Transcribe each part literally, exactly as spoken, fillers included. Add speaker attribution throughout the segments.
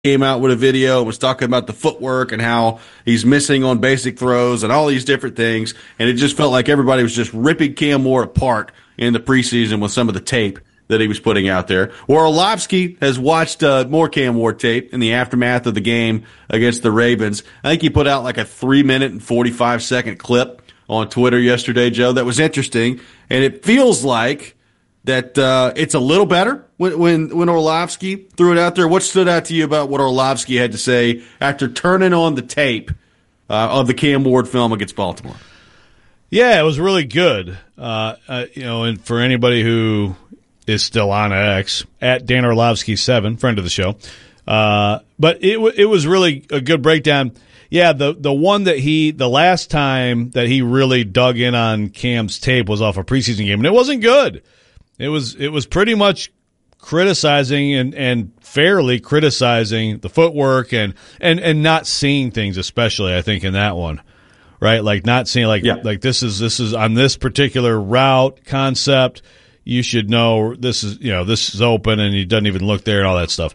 Speaker 1: came out with a video and was talking about the footwork and how he's missing on basic throws and all these different things. And it just felt like everybody was just ripping Cam Ward apart in the preseason with some of the tape that he was putting out there. Orlovsky has watched uh, more Cam Ward tape in the aftermath of the game against the Ravens. I think he put out like a three minute and forty-five second clip on Twitter yesterday, Joe, that was interesting. And it feels like that uh, it's a little better when, when, when Orlovsky threw it out there. What stood out to you about what Orlovsky had to say after turning on the tape uh, of the Cam Ward film against Baltimore?
Speaker 2: Yeah, it was really good. Uh, uh, you know, and for anybody who is still on X, at Dan Orlovsky seven, friend of the show. Uh, but it it was really a good breakdown. Yeah, the the one that he, the last time that he really dug in on Cam's tape was off a preseason game, and it wasn't good. It was it was pretty much criticizing and, and fairly criticizing the footwork and, and, and not seeing things, especially I think in that one, right? Like not seeing like
Speaker 1: yeah.
Speaker 2: like this is this is on this particular route concept. You should know this is you know this is open and he doesn't even look there and all that stuff.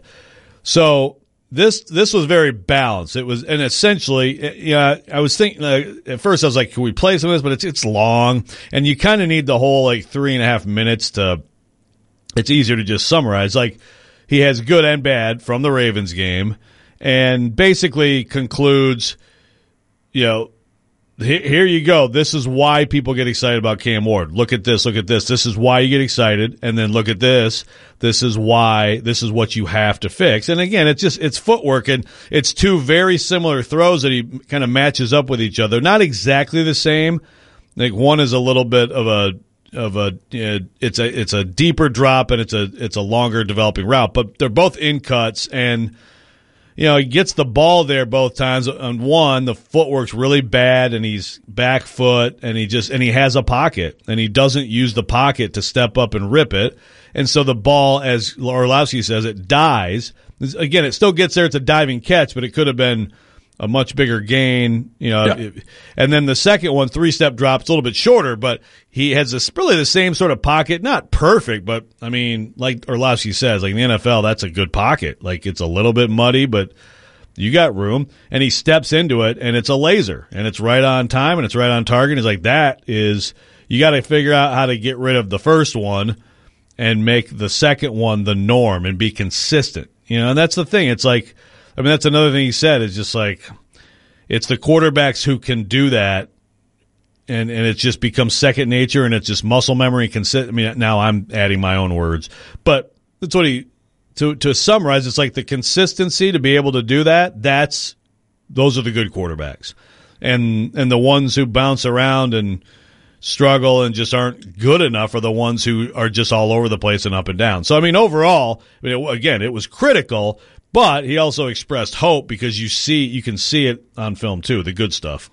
Speaker 2: So this this was very balanced. It was and essentially yeah. I was thinking uh, at first I was like, can we play some of this? But it's it's long and you kind of need the whole like three and a half minutes to. It's easier to just summarize. Like he has good and bad from the Ravens game, and basically concludes, you know, here you go. This is why people get excited about Cam Ward. Look at this. Look at this. This is why you get excited. And then look at this. This is why. This is what you have to fix. And again, it's just it's footwork, and it's two very similar throws that he kind of matches up with each other. Not exactly the same. Like one is a little bit of a of a you know, it's a it's a deeper drop and it's a it's a longer developing route, but they're both in cuts, and you know he gets the ball there both times. On one, the footwork's really bad, and he's back foot, and he just and he has a pocket, and he doesn't use the pocket to step up and rip it, and so the ball, as Orlovsky says, it dies. Again, it still gets there. It's a diving catch, but it could have been a much bigger gain, you know.
Speaker 1: Yeah.
Speaker 2: And then the second one, three-step drop, it's a little bit shorter, but he has this really the same sort of pocket. Not perfect, but, I mean, like Orlovsky says, like in the N F L, that's a good pocket. Like, it's a little bit muddy, but you got room. And he steps into it, and it's a laser, and it's right on time, and it's right on target. He's like, that is – you got to figure out how to get rid of the first one and make the second one the norm and be consistent. You know, and that's the thing. It's like – I mean, that's another thing he said is just like it's the quarterbacks who can do that, and, and it just becomes second nature, and it's just muscle memory. Consi- I mean, now I'm adding my own words, but that's what he to to summarize. It's like the consistency to be able to do that. That's those are the good quarterbacks, and and the ones who bounce around and struggle and just aren't good enough are the ones who are just all over the place and up and down. So I mean, overall, I mean, again, it was critical. But he also expressed hope because you see, you can see it on film too, the good stuff.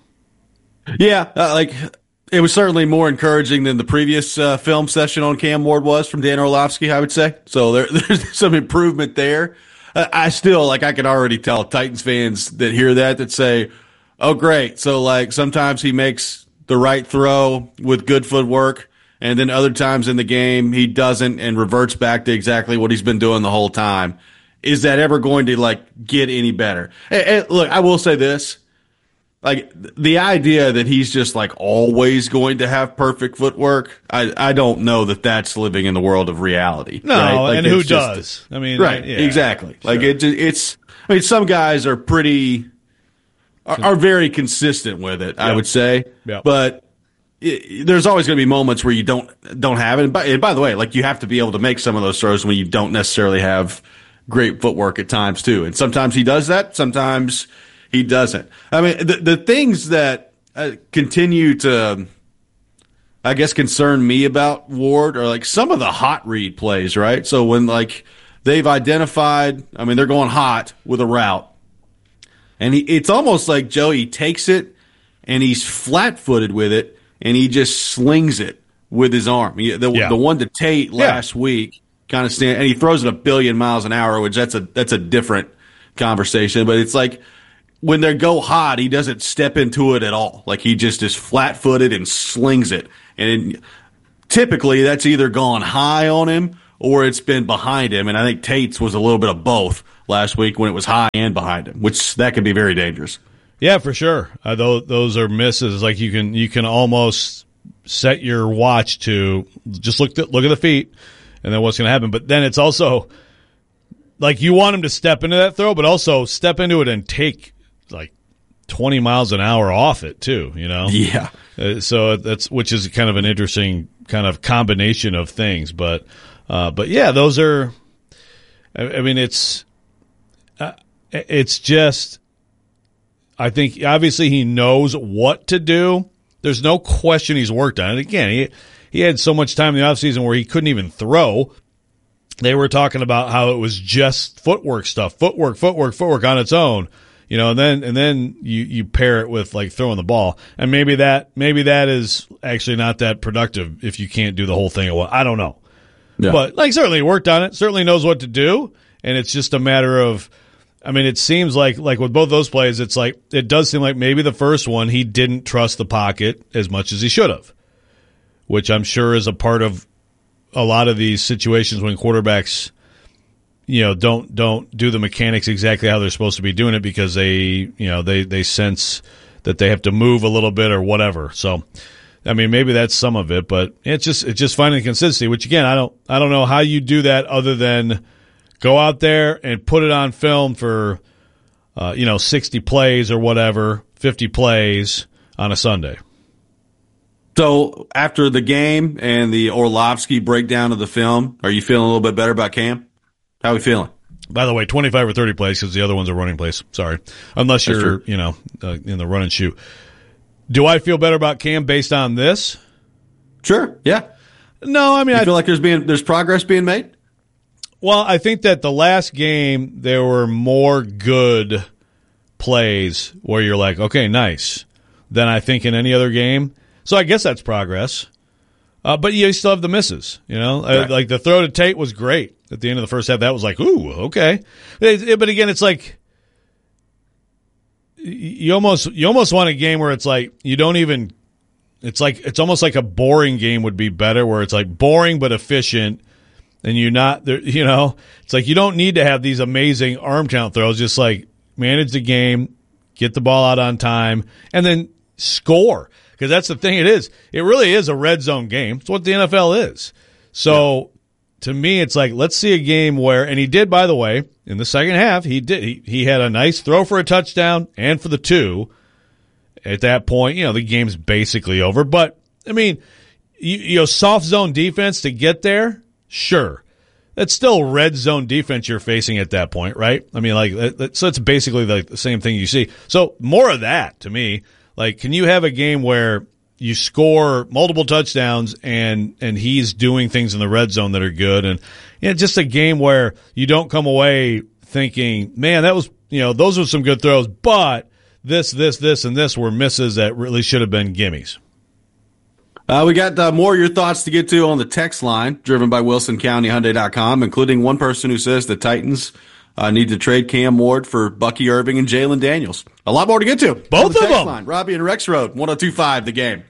Speaker 1: Yeah, uh, like it was certainly more encouraging than the previous uh, film session on Cam Ward was from Dan Orlovsky, I would say. So there, there's some improvement there. Uh, I still, like, I can already tell Titans fans that hear that that say, "Oh, great!" So like sometimes he makes the right throw with good footwork, and then other times in the game he doesn't and reverts back to exactly what he's been doing the whole time. Is that ever going to, like, get any better? And, and look, I will say this. Like, the idea that he's just, like, always going to have perfect footwork, I, I don't know that that's living in the world of reality.
Speaker 2: No,
Speaker 1: right? Like,
Speaker 2: and who
Speaker 1: just,
Speaker 2: does? I mean,
Speaker 1: right,
Speaker 2: yeah,
Speaker 1: exactly.
Speaker 2: Sure.
Speaker 1: Like, it, it's, I mean, some guys are pretty, are, are very consistent with it, yep. I would say.
Speaker 2: Yep.
Speaker 1: But it, there's always going to be moments where you don't, don't have it. And by, and by the way, like, you have to be able to make some of those throws when you don't necessarily have great footwork at times too, and sometimes he does that, sometimes he doesn't. I mean, the the things that uh, continue to, I guess, concern me about Ward are like some of the hot read plays, right? So when like they've identified, I mean, they're going hot with a route, and he, it's almost like Joey takes it and he's flat-footed with it, and he just slings it with his arm. He, the,
Speaker 2: yeah.
Speaker 1: the one to Tate last yeah. week. Kind of stand, and he throws it a billion miles an hour, which that's a that's a different conversation. But it's like when they go hot, he doesn't step into it at all. Like he just is flat footed and slings it. And it, typically, that's either gone high on him or it's been behind him. And I think Tate's was a little bit of both last week when it was high and behind him, which that could be very dangerous.
Speaker 2: Yeah, for sure. Uh, those, those are misses. Like you can you can almost set your watch to just look at, look at the feet, and then what's going to happen. But then it's also like you want him to step into that throw, but also step into it and take like twenty miles an hour off it too. You know?
Speaker 1: Yeah.
Speaker 2: Uh, so that's which is kind of an interesting kind of combination of things. But uh, but yeah, those are. I, I mean, it's uh, it's just. I think obviously he knows what to do. There's no question he's worked on it. Again, he he had so much time in the offseason where he couldn't even throw. They were talking about how it was just footwork stuff, footwork, footwork, footwork on its own. You know, and then and then you, you pair it with like throwing the ball. And maybe that maybe that is actually not that productive if you can't do the whole thing at once. I don't know. Yeah. But like certainly he worked on it, certainly knows what to do, and it's just a matter of I mean, it seems like, like with both those plays, it's like, it does seem like maybe the first one, he didn't trust the pocket as much as he should have, which I'm sure is a part of a lot of these situations when quarterbacks, you know, don't, don't do the mechanics exactly how they're supposed to be doing it because they, you know, they, they sense that they have to move a little bit or whatever. So, I mean, maybe that's some of it, but it's just, it's just finding consistency, which again, I don't, I don't know how you do that other than go out there and put it on film for, uh, you know, sixty plays or whatever, fifty plays on a Sunday.
Speaker 1: So after the game and the Orlovsky breakdown of the film, are you feeling a little bit better about Cam? How are we feeling?
Speaker 2: By the way, twenty-five or thirty plays because the other ones are running plays. Sorry. Unless you're, you know, uh, in the run and shoot. Do I feel better about Cam based on this?
Speaker 1: Sure. Yeah.
Speaker 2: No, I mean,
Speaker 1: you
Speaker 2: I
Speaker 1: feel like there's being there's progress being made.
Speaker 2: Well, I think that the last game there were more good plays where you're like, okay, nice, than I think in any other game. So I guess that's progress. Uh, but you still have the misses, you know. Right. Uh, like the throw to Tate was great at the end of the first half. That was like, ooh, okay. It, it, but again, it's like you almost you almost want a game where it's like you don't even. It's like it's almost like a boring game would be better, where it's like boring but efficient. And you're not, you know, it's like you don't need to have these amazing arm talent throws. Just like manage the game, get the ball out on time, and then score. Because that's the thing it is. It really is a red zone game. It's what the N F L is. So yeah. To me, it's like, let's see a game where, and he did, by the way, in the second half, he did. He, he had a nice throw for a touchdown and for the two. At that point, you know, the game's basically over. But, I mean, you, you know, soft zone defense to get there. Sure. That's still red zone defense you're facing at that point, right? I mean, like, so it's basically like the same thing you see. So more of that to me. Like, can you have a game where you score multiple touchdowns and, and he's doing things in the red zone that are good? And, you know, just a game where you don't come away thinking, man, that was, you know, those were some good throws, but this, this, this, and this were misses that really should have been gimmies.
Speaker 1: Uh, we got uh, more of your thoughts to get to on the text line, driven by Wilson County Hyundai dot com, including one person who says the Titans uh, need to trade Cam Ward for Bucky Irving and Jalen Daniels. A lot more to get to.
Speaker 2: Both
Speaker 1: the
Speaker 2: of them.
Speaker 1: Line. Robbie and Rex Road, one oh two point five, The Game.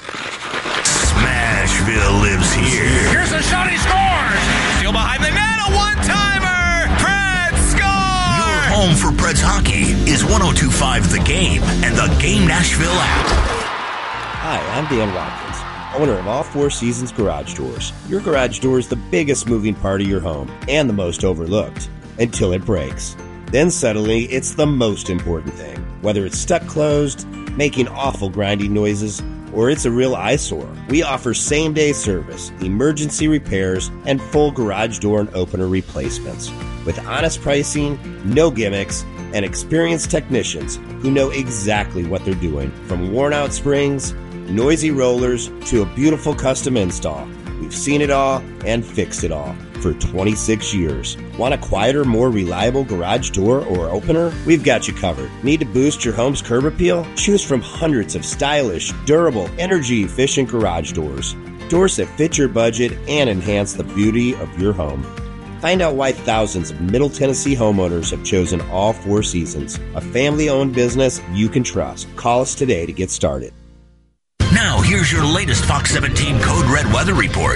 Speaker 3: Smashville lives here.
Speaker 4: Here's a shot, he scores! Still behind the net, a one-timer! Preds score!
Speaker 3: Your home for Preds hockey is one oh two point five The Game and the Game Nashville app.
Speaker 5: Hi, I'm Dan Watkins, owner of All Four Seasons Garage Doors. Your garage door is the biggest moving part of your home and the most overlooked until it breaks. Then suddenly, it's the most important thing. Whether it's stuck closed, making awful grinding noises, or it's a real eyesore, we offer same-day service, emergency repairs, and full garage door and opener replacements. With honest pricing, no gimmicks, and experienced technicians who know exactly what they're doing. From worn-out springs, noisy rollers, to a beautiful custom install. We've seen it all and fixed it all for twenty-six years. Want a quieter, more reliable garage door or opener? We've got you covered. Need to boost your home's curb appeal? Choose from hundreds of stylish, durable, energy-efficient garage doors. Doors that fit your budget and enhance the beauty of your home. Find out why thousands of Middle Tennessee homeowners have chosen All Four Seasons, a family-owned business you can trust. Call us today to get started.
Speaker 3: Now, here's your latest Fox seventeen Code Red weather report.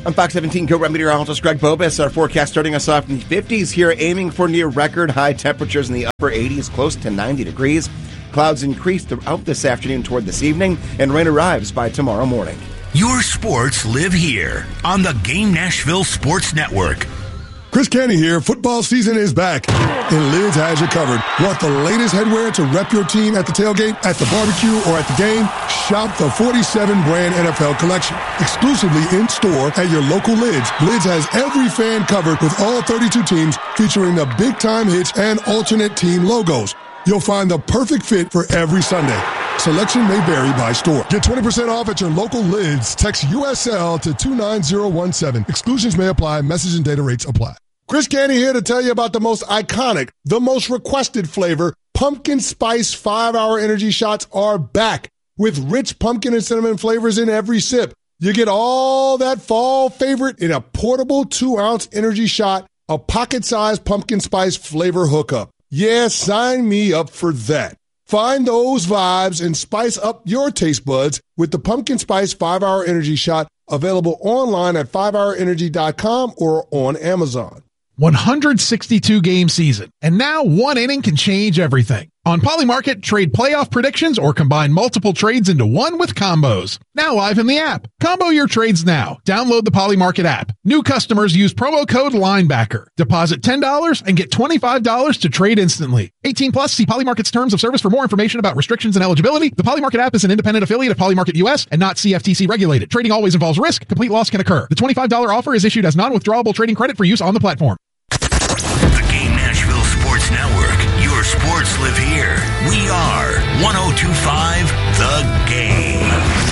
Speaker 6: I'm Fox seventeen Cobra meteorologist Greg Bobus. Our forecast starting us off in the fifties here, aiming for near record high temperatures in the upper eighties, close to ninety degrees. Clouds increase throughout this afternoon toward this evening, and rain arrives by tomorrow morning.
Speaker 3: Your sports live here on the Game Nashville Sports Network.
Speaker 7: Chris Canty here. Football season is back, and Lids has you covered. Want the latest headwear to rep your team at the tailgate, at the barbecue, or at the game? Shop the forty-seven brand N F L collection. Exclusively in-store at your local Lids. Lids has every fan covered with all thirty-two teams, featuring the big-time hits and alternate team logos. You'll find the perfect fit for every Sunday. Selection may vary by store. Get twenty percent off at your local Lids. Text U S L to two nine zero one seven. Exclusions may apply. Message and data rates apply. Chris Canty here to tell you about the most iconic, the most requested flavor. Pumpkin Spice five hour Energy Shots are back with rich pumpkin and cinnamon flavors in every sip. You get all that fall favorite in a portable two ounce energy shot, a pocket-sized pumpkin spice flavor hookup. Yeah, sign me up for that. Find those vibes and spice up your taste buds with the Pumpkin Spice five hour Energy Shot, available online at five hour energy dot com or on Amazon.
Speaker 8: one hundred sixty-two game season, and now one inning can change everything. On Polymarket, trade playoff predictions or combine multiple trades into one with combos. Now live in the app. Combo your trades now. Download the Polymarket app. New customers use promo code LINEBACKER. Deposit ten dollars and get twenty-five dollars to trade instantly. eighteen plus, see Polymarket's terms of service for more information about restrictions and eligibility. The Polymarket app is an independent affiliate of Polymarket U S and not C F T C regulated. Trading always involves risk. Complete loss can occur. The twenty-five dollars offer is issued as non-withdrawable trading credit for use on the platform.
Speaker 3: The Game Nashville Sports Network. Your sports live here. We are one oh two point five The Game.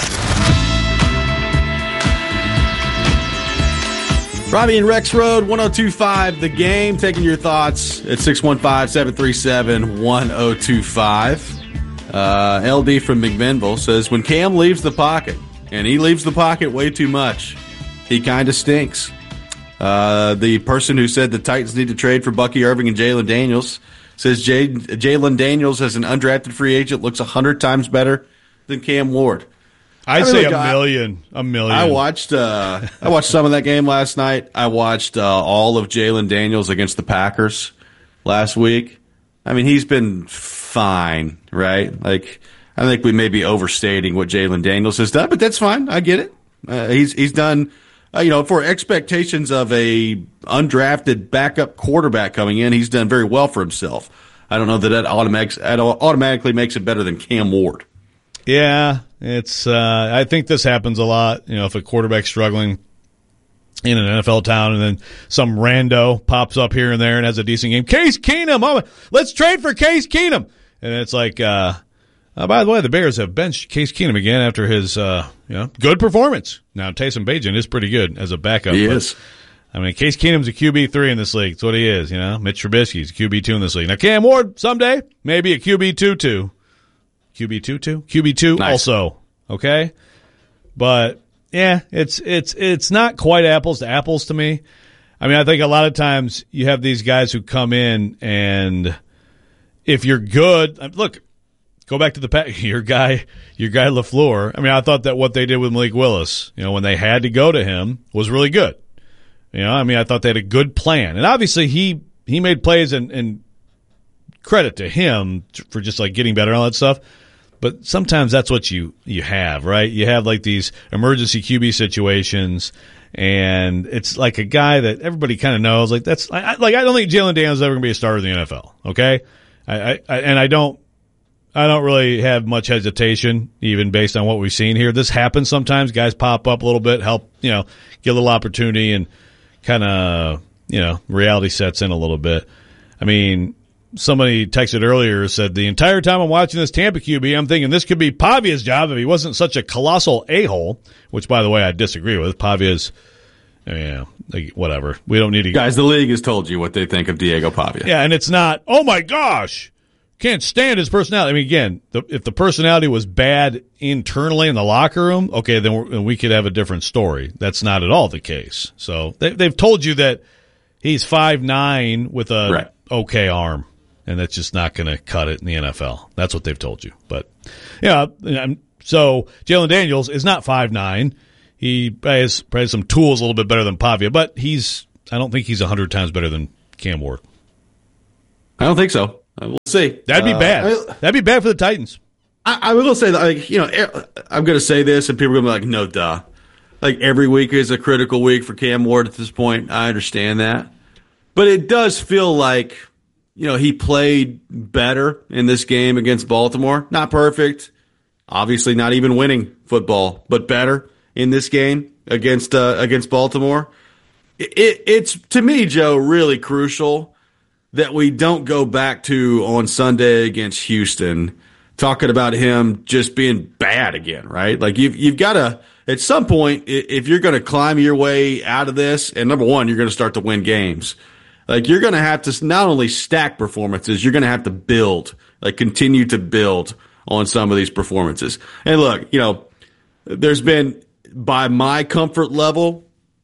Speaker 1: Robbie and Rex Road, one oh two point five The Game. Taking your thoughts at six one five, seven three seven, one oh two five. Uh, L D from McMinnville says, when Cam leaves the pocket, and he leaves the pocket way too much, he kind of stinks. Uh, the person who said the Titans need to trade for Bucky Irving and Jalen Daniels says J- Jalen Daniels as an undrafted free agent looks one hundred times better than Cam Ward.
Speaker 2: I'd
Speaker 1: I mean,
Speaker 2: say
Speaker 1: look,
Speaker 2: a
Speaker 1: I-
Speaker 2: million. A million.
Speaker 1: I watched uh, I watched some of that game last night. I watched uh, all of Jalen Daniels against the Packers last week. I mean, he's been fine, right? Like, I think we may be overstating what Jalen Daniels has done, but that's fine. I get it. Uh, he's he's done, uh, you know, for expectations of a undrafted backup quarterback coming in, he's done very well for himself. I don't know that that automatic, automatically makes it better than Cam Ward.
Speaker 2: Yeah, it's. Uh, I think this happens a lot. You know, if a quarterback's struggling in an N F L town, and then some rando pops up here and there and has a decent game. Case Keenum, oh, let's trade for Case Keenum, and it's like, uh, uh, by the way, the Bears have benched Case Keenum again after his, uh, you know, good performance. Now Taysom Bagent is pretty good as a backup.
Speaker 1: He
Speaker 2: but,
Speaker 1: is.
Speaker 2: I mean, Case Keenum's a Q B three in this league. That's what he is. You know, Mitch Trubisky's a Q B two in this league. Now Cam Ward someday maybe a Q B two two. Q B two two? Q B two
Speaker 1: Nice.
Speaker 2: also, okay? But, yeah, it's it's it's not quite apples to apples to me. I mean, I think a lot of times you have these guys who come in, and if you're good – look, go back to the pack. Your guy, your guy LaFleur. I mean, I thought that what they did with Malik Willis, you know, when they had to go to him, was really good. You know, I mean, I thought they had a good plan. And obviously he, he made plays, and, and credit to him for just, like, getting better and all that stuff. But sometimes that's what you, you have, right? You have like these emergency Q B situations, and it's like a guy that everybody kind of knows. Like that's I, like I don't think Jalen Daniels is ever going to be a starter in the N F L. Okay, I, I and I don't I don't really have much hesitation, even based on what we've seen here. This happens sometimes. Guys pop up a little bit, help you know, get a little opportunity, and kind of you know reality sets in a little bit. I mean. Somebody texted earlier, said, the entire time I'm watching this Tampa Q B, I'm thinking this could be Pavia's job if he wasn't such a colossal a-hole, which, by the way, I disagree with. Pavia's, yeah, like, whatever. We don't need to.
Speaker 1: Guys, the league has told you what they think of Diego Pavia.
Speaker 2: Yeah, and it's not, oh, my gosh, can't stand his personality. I mean, again, the, if the personality was bad internally in the locker room, okay, then, we're, then we could have a different story. That's not at all the case. So they, they've told you that he's five nine with a
Speaker 1: right.
Speaker 2: okay arm. And that's just not going to cut it in the N F L. That's what they've told you. But, yeah, so Jalen Daniels is not five nine. he has probably some tools a little bit better than Pavia, but he's I don't think he's a hundred times better than Cam Ward.
Speaker 1: I don't think so. We'll see.
Speaker 2: That'd be
Speaker 1: uh,
Speaker 2: bad.
Speaker 1: I,
Speaker 2: That'd be bad for the Titans.
Speaker 1: I, I will say that, like, you know, I'm going to say this, and people are going to be like, no, duh. Like, every week is a critical week for Cam Ward at this point. I understand that. But it does feel like, you know, he played better in this game against Baltimore. Not perfect. Obviously not even winning football, but better in this game against uh, against Baltimore. It, it, it's, to me, Joe, really crucial that we don't go back to on Sunday against Houston talking about him just being bad again, right? Like, you've, you've got to, at some point, if you're going to climb your way out of this, and number one, you're going to start to win games, like, you're going to have to not only stack performances, you're going to have to build, like, continue to build on some of these performances. And look, you know, there's been, by my comfort level,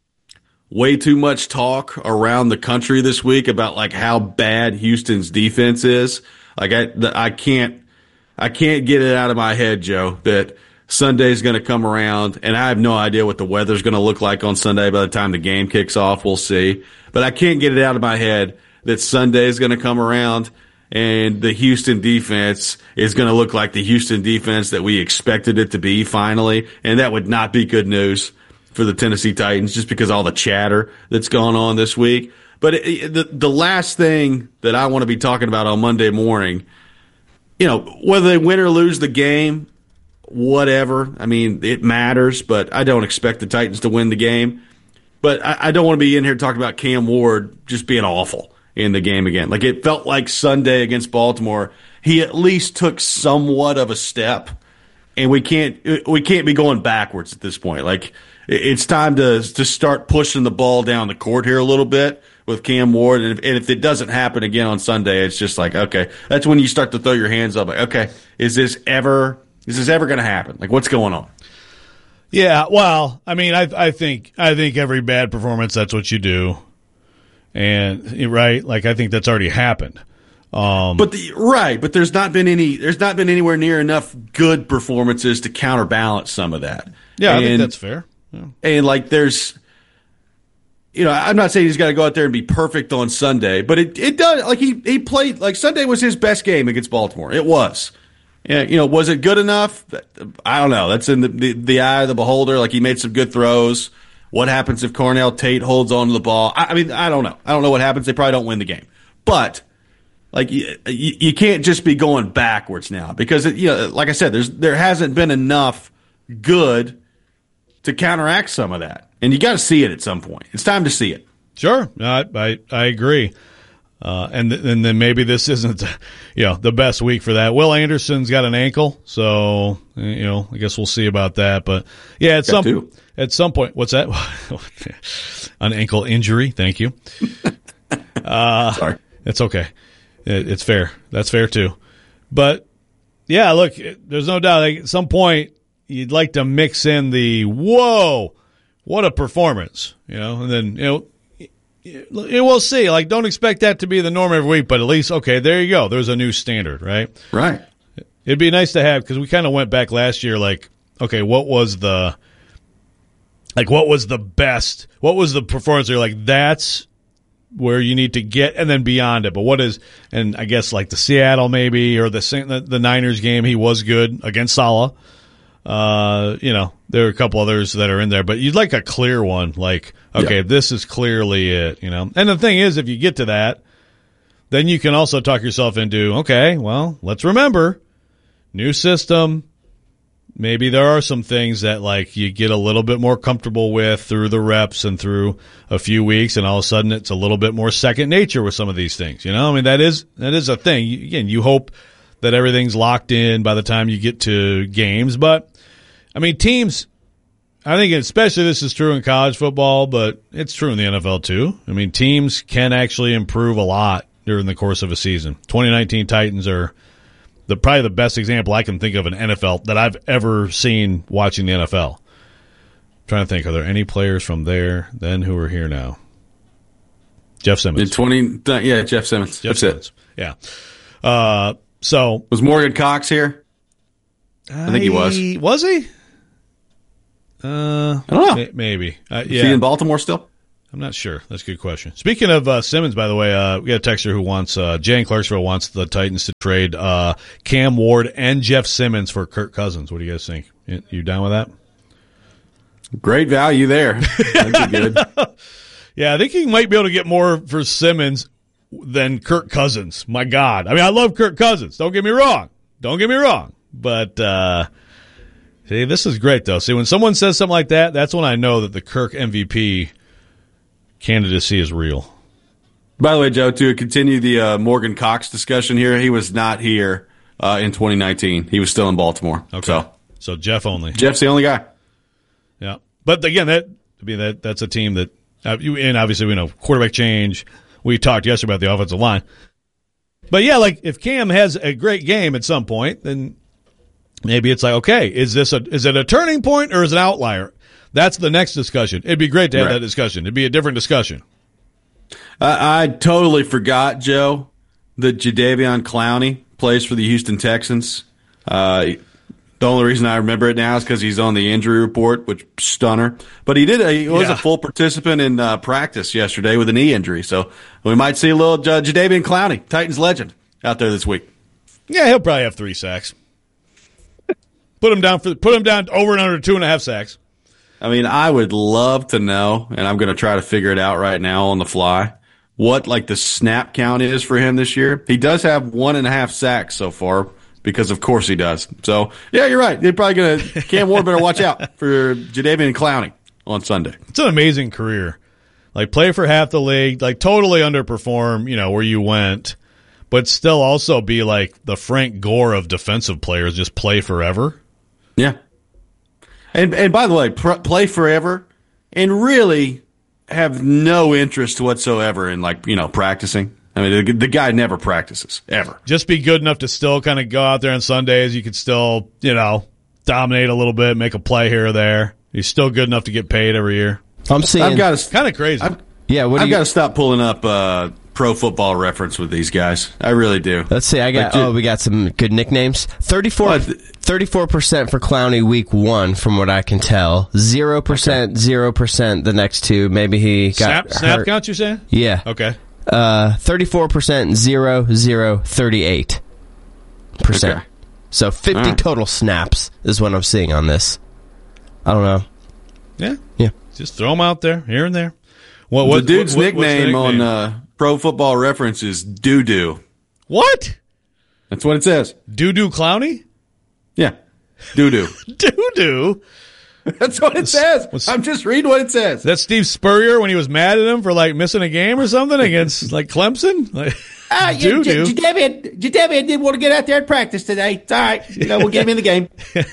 Speaker 1: way too much talk around the country this week about, like, how bad Houston's defense is. Like, I, I can't, I can't get it out of my head, Joe, that Sunday's going to come around, and I have no idea what the weather's going to look like on Sunday by the time the game kicks off. We'll see. But I can't get it out of my head that Sunday's going to come around and the Houston defense is going to look like the Houston defense that we expected it to be finally, and that would not be good news for the Tennessee Titans just because of all the chatter that's gone on this week. But it, it, the, the last thing that I want to be talking about on Monday morning, you know, whether they win or lose the game, whatever. I mean, it matters, but I don't expect the Titans to win the game. But I, I don't want to be in here talking about Cam Ward just being awful in the game again. Like, it felt like Sunday against Baltimore, he at least took somewhat of a step, and we can't we can't be going backwards at this point. Like, it's time to to start pushing the ball down the court here a little bit with Cam Ward. And if, and if it doesn't happen again on Sunday, it's just like, okay, that's when you start to throw your hands up. Like, okay, is this ever is this ever going to happen? Like, what's going on?
Speaker 2: Yeah, well, I mean, I I think I think every bad performance, that's what you do, and right, like, I think that's already happened. Um,
Speaker 1: but the, right, but there's not been any. There's not been anywhere near enough good performances to counterbalance some of that.
Speaker 2: Yeah,
Speaker 1: and,
Speaker 2: I think that's fair. Yeah.
Speaker 1: And like, there's, you know, I'm not saying he's got to go out there and be perfect on Sunday, but it it does. Like, he he played, like, Sunday was his best game against Baltimore. It was. Yeah, you know, was it good enough? I don't know. That's in the, the, the eye of the beholder. Like, he made some good throws. What happens if Cornell Tate holds on to the ball? I, I mean, I don't know. I don't know what happens. They probably don't win the game. But, like, you, you, you can't just be going backwards now because, it, you know, like I said, there's there hasn't been enough good to counteract some of that. And you got to see it at some point. It's time to see it.
Speaker 2: Sure. I I, I agree. Uh, and th- and then maybe this isn't, you know, the best week for that. Will Anderson's got an ankle, so, you know, I guess we'll see about that. But yeah, at got some two. at some point, what's that? An ankle injury. Thank you. Uh,
Speaker 1: Sorry,
Speaker 2: it's okay. It, it's fair. That's fair too. But yeah, look, it, there's no doubt. Like, at some point, you'd like to mix in the whoa, what a performance, you know, and then, you know. We'll see. Like, don't expect that to be the norm every week, but at least, okay, there you go. There's a new standard, right?
Speaker 1: Right.
Speaker 2: It'd be nice to have, because we kind of went back last year, like, okay, what was the, like, what was the best, what was the performance? You're like, that's where you need to get, and then beyond it. But what is, and I guess, like, the Seattle maybe, or the the, the Niners game, he was good against Saleh. Uh, you know, there are a couple others that are in there, but you'd like a clear one, like, okay, yeah. This is clearly it, you know. And the thing is, if you get to that, then you can also talk yourself into, okay, well, let's remember, new system. Maybe there are some things that, like, you get a little bit more comfortable with through the reps and through a few weeks, and all of a sudden it's a little bit more second nature with some of these things, you know. I mean, that is that is a thing. Again, you hope that everything's locked in by the time you get to games, but I mean, teams, I think especially this is true in college football, but it's true in the N F L too. I mean, teams can actually improve a lot during the course of a season. twenty nineteen Titans are the probably the best example I can think of in N F L that I've ever seen watching the N F L. I'm trying to think, are there any players from there then who are here now? Jeff Simmons.
Speaker 1: In twenty, yeah, Jeff Simmons.
Speaker 2: Jeff
Speaker 1: That's
Speaker 2: Simmons.
Speaker 1: it.
Speaker 2: Yeah. Uh, so
Speaker 1: was Morgan Cox here? I think he was.
Speaker 2: Was he? Uh,
Speaker 1: I don't know.
Speaker 2: May- maybe. Uh,
Speaker 1: Is
Speaker 2: yeah.
Speaker 1: he in Baltimore still?
Speaker 2: I'm not sure. That's a good question. Speaking of uh, Simmons, by the way, uh, we got a texter who wants uh, Jay in Clarksville wants the Titans to trade uh, Cam Ward and Jeff Simmons for Kirk Cousins. What do you guys think? You, you down with that?
Speaker 1: Great value there. That'd be good.
Speaker 2: Yeah, I think he might be able to get more for Simmons than Kirk Cousins. My God. I mean, I love Kirk Cousins. Don't get me wrong. Don't get me wrong. But, uh, see, this is great, though. See, when someone says something like that, that's when I know that the Kirk M V P candidacy is real.
Speaker 1: By the way, Joe, to continue the uh, Morgan Cox discussion here, he was not here uh, in twenty nineteen. He was still in Baltimore.
Speaker 2: Okay.
Speaker 1: So,
Speaker 2: so Jeff only.
Speaker 1: Jeff's the only guy.
Speaker 2: Yeah. But, again, that I mean, that that's a team that uh, – and obviously, we know quarterback change. We talked yesterday about the offensive line. But, yeah, like if Cam has a great game at some point, then maybe it's like, okay, is this a is it a turning point or is it an outlier? That's the next discussion. It'd be great to have
Speaker 1: Right.
Speaker 2: that discussion. It'd be a different discussion.
Speaker 1: I, I totally forgot, Joe, that Jadeveon Clowney plays for the Houston Texans. Uh, the only reason I remember it now is because he's on the injury report, which stunner. But he did. A, he was
Speaker 2: Yeah.
Speaker 1: a full participant in uh, practice yesterday with a knee injury, so we might see a little uh, Jadeveon Clowney, Titans legend, out there this week.
Speaker 2: Yeah, he'll probably have three sacks. Put him down for put him down over and under two and a half sacks.
Speaker 1: I mean, I would love to know, and I'm going to try to figure it out right now on the fly, what like the snap count is for him this year. He does have one and a half sacks so far, because of course he does. So, yeah, you're right. They're probably going to – Cam Ward better watch out for Jadeveon Clowney on Sunday.
Speaker 2: It's an amazing career. Like, play for half the league, like, totally underperform, you know, where you went, but still also be like the Frank Gore of defensive players, just play forever.
Speaker 1: Yeah. And and by the way, pr- play forever and really have no interest whatsoever in, like, you know, practicing. I mean, the, the guy never practices, ever.
Speaker 2: Just be good enough to still kind of go out there on Sundays. You could still, you know, dominate a little bit, make a play here or there. He's still good enough to get paid every year.
Speaker 5: I'm seeing.
Speaker 1: I've got to
Speaker 2: Kind of crazy.
Speaker 1: I've,
Speaker 5: yeah, what do
Speaker 1: I've
Speaker 5: you
Speaker 1: got to stop pulling up uh, Pro Football Reference with these guys. I really do.
Speaker 5: Let's see. I got.
Speaker 1: Like, dude-
Speaker 5: oh, we got some good nicknames. thirty-four percent for Clowney week one, from what I can tell. Zero percent, zero percent the next two. Maybe he got
Speaker 2: snap, snap
Speaker 5: hurt.
Speaker 2: count, you're saying?
Speaker 5: Yeah.
Speaker 2: Okay.
Speaker 5: Uh, thirty-four percent, zero, zero, thirty-eight percent.
Speaker 1: Okay.
Speaker 5: So fifty
Speaker 1: All right.
Speaker 5: total snaps is what I'm seeing on this. I don't know.
Speaker 2: Yeah.
Speaker 5: Yeah.
Speaker 2: Just throw him out there, here and there. What, what,
Speaker 1: the dude's
Speaker 2: what- what's the
Speaker 1: nickname, on
Speaker 2: nickname?
Speaker 1: uh, Pro Football Reference is Doo-Doo.
Speaker 2: What?
Speaker 1: That's what it says.
Speaker 2: Doo-doo Clowney?
Speaker 1: Yeah. Doo-Doo.
Speaker 2: Doo-doo?
Speaker 1: That's what it says.
Speaker 2: What's-
Speaker 1: I'm just reading what it says.
Speaker 2: Is that Steve Spurrier when he was mad at him for, like, missing a game or something against, like, Clemson? Like,
Speaker 9: Ah, yeah,
Speaker 2: doo-doo.
Speaker 9: J- Jadeveon Jadeveon did want to get out there and practice today. It's all right. You know, we'll get him in the game.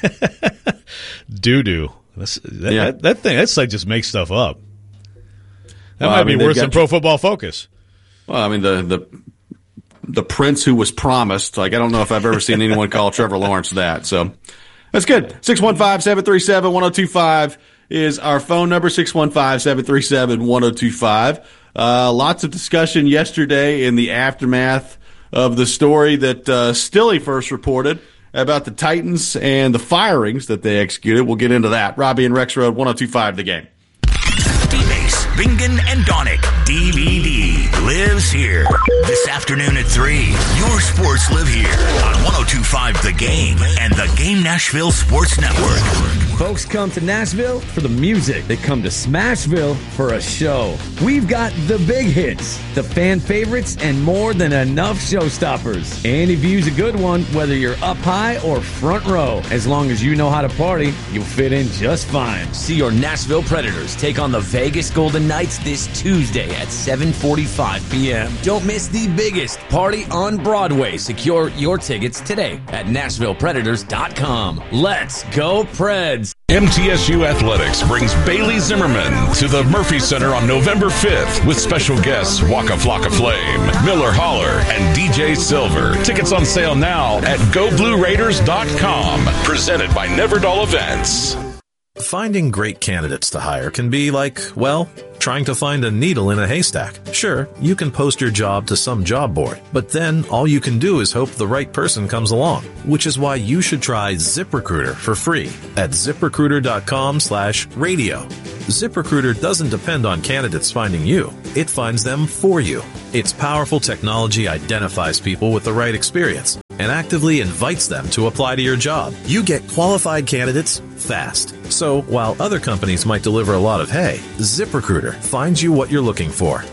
Speaker 2: Doo-doo. That's, that,
Speaker 1: Yeah.
Speaker 2: that, that thing, that site just makes stuff up. That
Speaker 1: Well,
Speaker 2: might
Speaker 1: I mean,
Speaker 2: be
Speaker 1: they've
Speaker 2: worse
Speaker 1: got-
Speaker 2: than Pro Football Focus.
Speaker 1: Well, I mean, the, the the prince who was promised. Like, I don't know if I've ever seen anyone call Trevor Lawrence that. So that's good. six one five, seven three seven, one oh two five is our phone number, six one five, seven three seven, one oh two five. Uh, lots of discussion yesterday in the aftermath of the story that uh, Stilly first reported about the Titans and the firings that they executed. We'll get into that. Robbie and Rex Road, one oh two five The Game.
Speaker 3: D-Base, Bingen, and Donick. D V D lives here. This afternoon at three, your sports live here on one oh two five The Game and the Game Nashville Sports Network.
Speaker 10: Folks come to Nashville for the music. They come to Smashville for a show. We've got the big hits, the fan favorites, and more than enough showstoppers. Any view's a good one, whether you're up high or front row. As long as you know how to party, you'll fit in just fine.
Speaker 11: See your Nashville Predators take on the Vegas Golden Knights this Tuesday at seven forty-five p.m. Don't miss the biggest party on Broadway. Secure your tickets today at Nashville Predators dot com. Let's go Preds!
Speaker 12: M T S U Athletics brings Bailey Zimmerman to the Murphy Center on November fifth with special guests Waka Flocka Flame, Miller Holler, and D J Silver. Tickets on sale now at go blue raiders dot com. Presented by Neverdall Events.
Speaker 13: Finding great candidates to hire can be like, well, Trying to find a needle in a haystack? Sure, you can post your job to some job board, but then all you can do is hope the right person comes along, which is why you should try ZipRecruiter for free at ZipRecruiter.com slash radio. ZipRecruiter doesn't depend on candidates finding you. It finds them for you. Its powerful technology identifies people with the right experience and actively invites them to apply to your job. You get qualified candidates fast. So while other companies might deliver a lot of hay, ZipRecruiter finds you what you're looking for.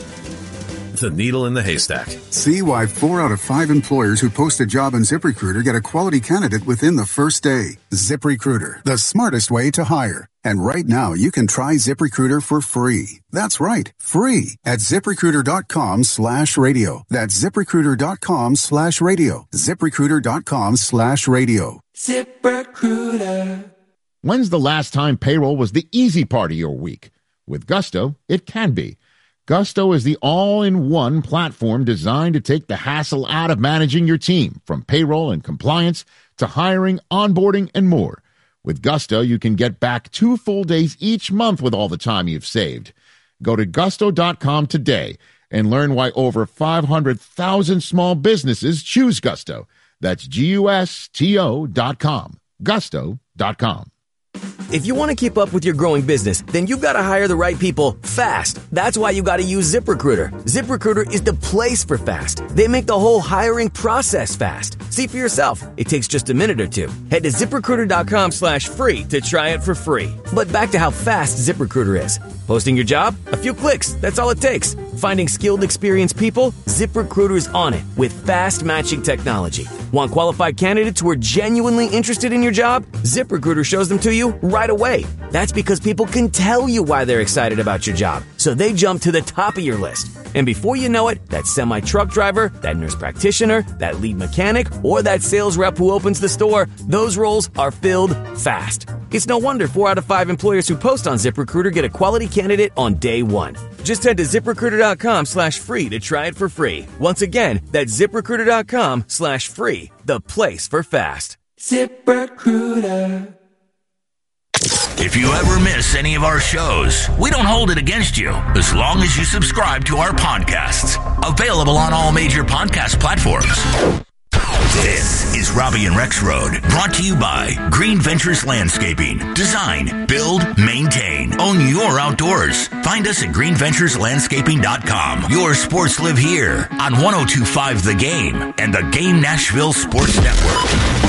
Speaker 13: The needle in the haystack.
Speaker 14: See why four out of five employers who post a job on ZipRecruiter get a quality candidate within the first day. ZipRecruiter, the smartest way to hire. And right now, you can try ZipRecruiter for free. That's right, free at ZipRecruiter.com slash radio. That's ZipRecruiter.com slash radio. ZipRecruiter.com slash radio.
Speaker 15: ZipRecruiter. When's the last time payroll was the easy part of your week? With Gusto, it can be. Gusto is the all-in-one platform designed to take the hassle out of managing your team, from payroll and compliance to hiring, onboarding, and more. With Gusto, you can get back two full days each month with all the time you've saved. Go to gusto dot com today and learn why over five hundred thousand small businesses choose Gusto. That's G U S T O dot com. gusto dot com.
Speaker 11: If you want to keep up with your growing business, then you've got to hire the right people fast. That's why you got to use ZipRecruiter. ZipRecruiter is the place for fast. They make the whole hiring process fast. See for yourself. It takes just a minute or two. Head to ZipRecruiter.com slash free to try it for free. But back to how fast ZipRecruiter is. Posting your job? A few clicks. That's all it takes. Finding skilled, experienced people? ZipRecruiter's on it with fast matching technology. Want qualified candidates who are genuinely interested in your job? ZipRecruiter shows them to you right away. That's because people can tell you why they're excited about your job, so they jump to the top of your list. And before you know it, that semi-truck driver, that nurse practitioner, that lead mechanic, or that sales rep who opens the store, those roles are filled fast. It's no wonder four out of five employers who post on ZipRecruiter get a quality candidate on day one. Just head to ZipRecruiter.com slash free to try it for free. Once again, that's ZipRecruiter.com slash free, the place for fast.
Speaker 15: ZipRecruiter.
Speaker 3: If you ever miss any of our shows, we don't hold it against you as long as you subscribe to our podcasts. Available on all major podcast platforms. This is Robbie and Rex Road, brought to you by Green Ventures Landscaping. Design, build, maintain, own your outdoors. Find us at green ventures landscaping dot com. Your sports live here on one oh two point five The Game and the Game Nashville Sports Network.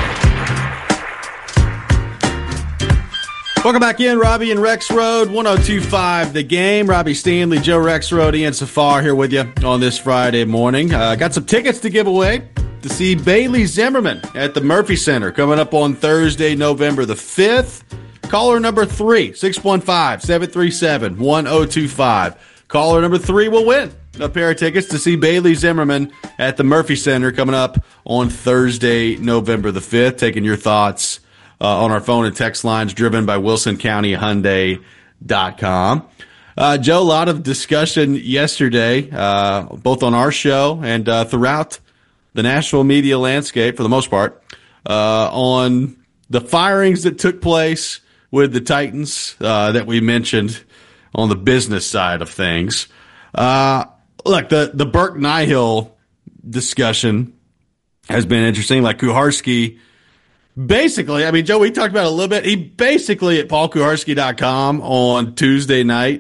Speaker 1: Welcome back in, Robbie and Rex Road, one oh two point five The Game. Robbie Stanley, Joe Rex Road, Ian Safar here with you on this Friday morning. Uh, got some tickets to give away to see Bailey Zimmerman at the Murphy Center coming up on Thursday, November the fifth. Caller number three, six one five, seven three seven, one oh two five. Caller number three will win a pair of tickets to see Bailey Zimmerman at the Murphy Center coming up on Thursday, November the fifth. Taking your thoughts Uh, on our phone and text lines driven by Wilson County Hyundai dot com. Uh, Joe, a lot of discussion yesterday, uh, both on our show and uh, throughout the national media landscape, for the most part, uh, on the firings that took place with the Titans uh, that we mentioned on the business side of things. Uh, look, the, the Burke Nihill discussion has been interesting. Like Kuharski, basically, I mean, Joe, we talked about it a little bit. He basically at paul kuharski dot com on Tuesday night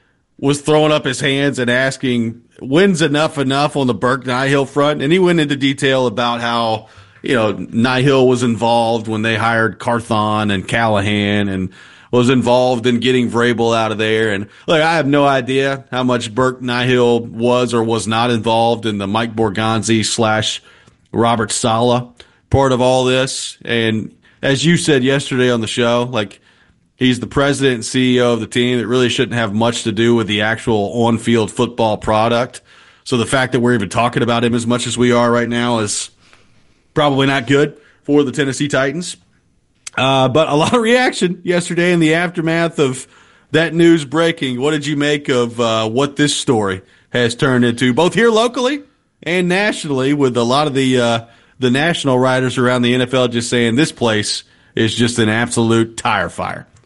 Speaker 1: was throwing up his hands and asking, when's enough enough on the Burke Nihill front? And he went into detail about how, you know, Nihill was involved when they hired Carthon and Callahan and was involved in getting Vrabel out of there. And look, I have no idea how much Burke Nihill was or was not involved in the Mike Borgonzi slash Robert Saleh part of all this. And as you said yesterday on the show, like, he's the president and C E O of the team that really shouldn't have much to do with the actual on-field football product. So the fact that we're even talking about him as much as we are right now is probably not good for the Tennessee Titans. Uh, but a lot of reaction yesterday in the aftermath of that news breaking. What did you make of uh, what this story has turned into, both here locally and nationally, with a lot of the uh, the national writers around the N F L just saying this place is just an absolute tire fire?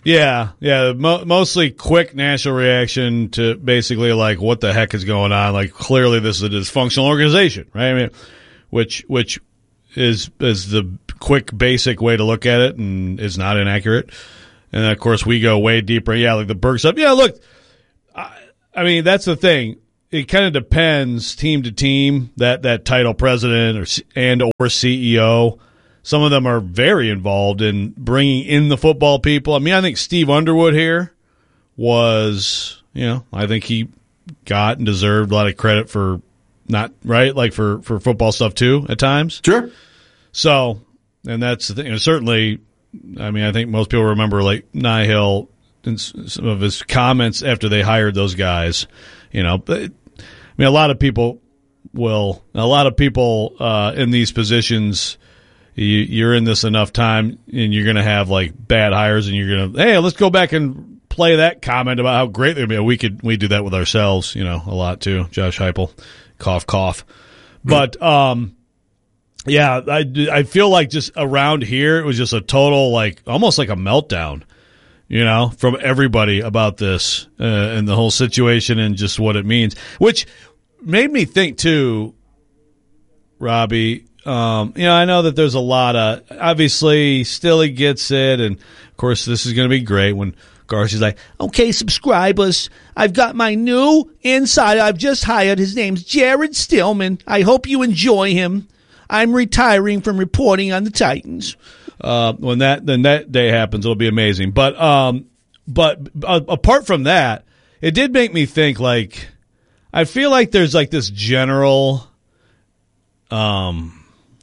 Speaker 2: Yeah, yeah, mo- mostly quick national reaction to basically like what the heck is going on. Like clearly this is a dysfunctional organization, right? I mean, which which is is the quick basic way to look at it and is not inaccurate. And of course we go way deeper. Yeah, like the Burke stuff. Yeah, look, I, I mean that's the thing. It kind of depends team to team that that title president or and or C E O. Some of them are very involved in bringing in the football people. I mean, I think Steve Underwood here was, you know, I think he got and deserved a lot of credit for not right, like for, for football stuff too at times.
Speaker 1: Sure.
Speaker 2: So, and that's the thing. And certainly, I mean, I think most people remember like Nihill and some of his comments after they hired those guys. You know, but I mean, a lot of people will, a lot of people uh, in these positions. You, you're in this enough time, and you're going to have like bad hires, and you're going to, hey, let's go back and play that comment about how great they're. We could we do that with ourselves, you know, a lot too. Josh Heupel, cough, cough. But um, yeah, I I feel like just around here it was just a total like almost like a meltdown, you know, from everybody about this uh, and the whole situation and just what it means, which made me think too, Robbie. Um, you know, I know that there's a lot of, obviously, Stilly gets it, and, of course, this is going to be great when Garcia's like, okay, subscribers, I've got my new insider I've just hired. His name's Jared Stillman. I hope you enjoy him. I'm retiring from reporting on the Titans. Uh, when that then that day happens, it'll be amazing. But, um, but uh, apart from that, it did make me think, like, I feel like there's, like, this general, um...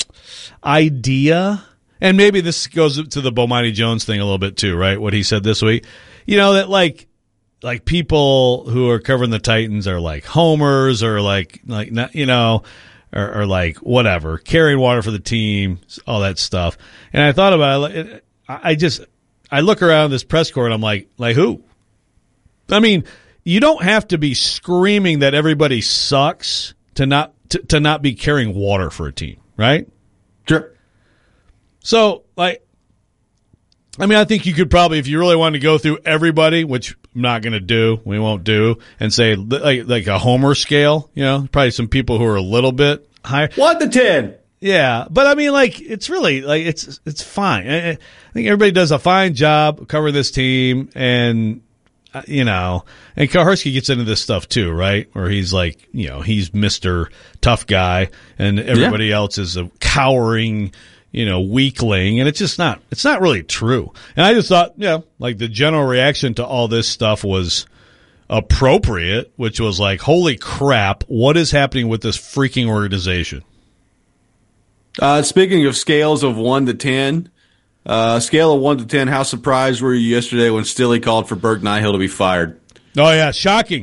Speaker 2: idea, and maybe this goes to the Bomani Jones thing a little bit too, right? What he said this week, you know, that like, like people who are covering the Titans are like homers or like, like not, you know, or, or like whatever, carrying water for the team, all that stuff. And I thought about it. I just, I look around this press corps and I'm like, like who? I mean, you don't have to be screaming that everybody sucks to not to, to not be carrying water for a team, right?
Speaker 1: Sure.
Speaker 2: So, like, I mean, I think you could probably, if you really wanted to go through everybody, which I'm not going to do, we won't do, and say, like, like a Homer scale, you know, probably some people who are a little bit higher.
Speaker 1: One to ten.
Speaker 2: Yeah, but I mean, like, it's really, like, it's it's fine. I, I think everybody does a fine job covering this team, and, uh, you know, and Kaharski gets into this stuff too, right? Where he's like, you know, he's Mister Tough Guy, and everybody yeah. else is a cowering, you know, weakling, and it's just not, it's not really true. And I just thought, you know, like the general reaction to all this stuff was appropriate, which was like, holy crap, what is happening with this freaking organization?
Speaker 1: Uh, speaking of scales of one to ten, uh, scale of one to ten, how surprised were you yesterday when Stilly called for Burke Nihill to be fired?
Speaker 2: Oh yeah, shocking.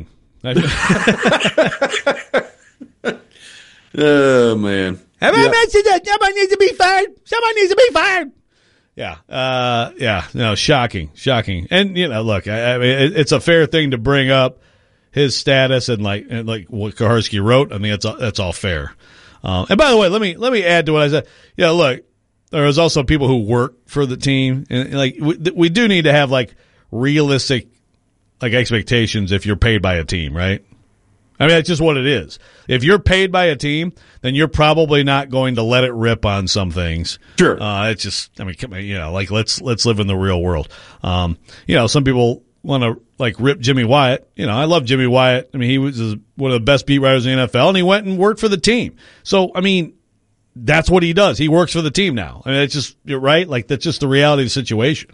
Speaker 1: Oh man.
Speaker 9: Have
Speaker 1: yeah.
Speaker 9: I mentioned that someone needs to be fired? Someone needs to be fired.
Speaker 2: Yeah, uh, yeah, no, shocking, shocking. And you know, look, I, I mean, it, it's a fair thing to bring up his status and like, and like what Kaharski wrote. I mean, that's all, that's all fair. Um, and by the way, let me let me add to what I said. Yeah, look, there was also people who work for the team, and like we, we do need to have like realistic like expectations if you're paid by a team, right? I mean, that's just what it is. If you're paid by a team, then you're probably not going to let it rip on some things.
Speaker 1: Sure.
Speaker 2: Uh, it's just, I mean, you know, like let's let's live in the real world. Um, you know, some people want to like rip Jimmy Wyatt. You know, I love Jimmy Wyatt. I mean, he was one of the best beat writers in the N F L, and he went and worked for the team. So, I mean, that's what he does. He works for the team now. I mean, it's just, you're right. Like, that's just the reality of the situation.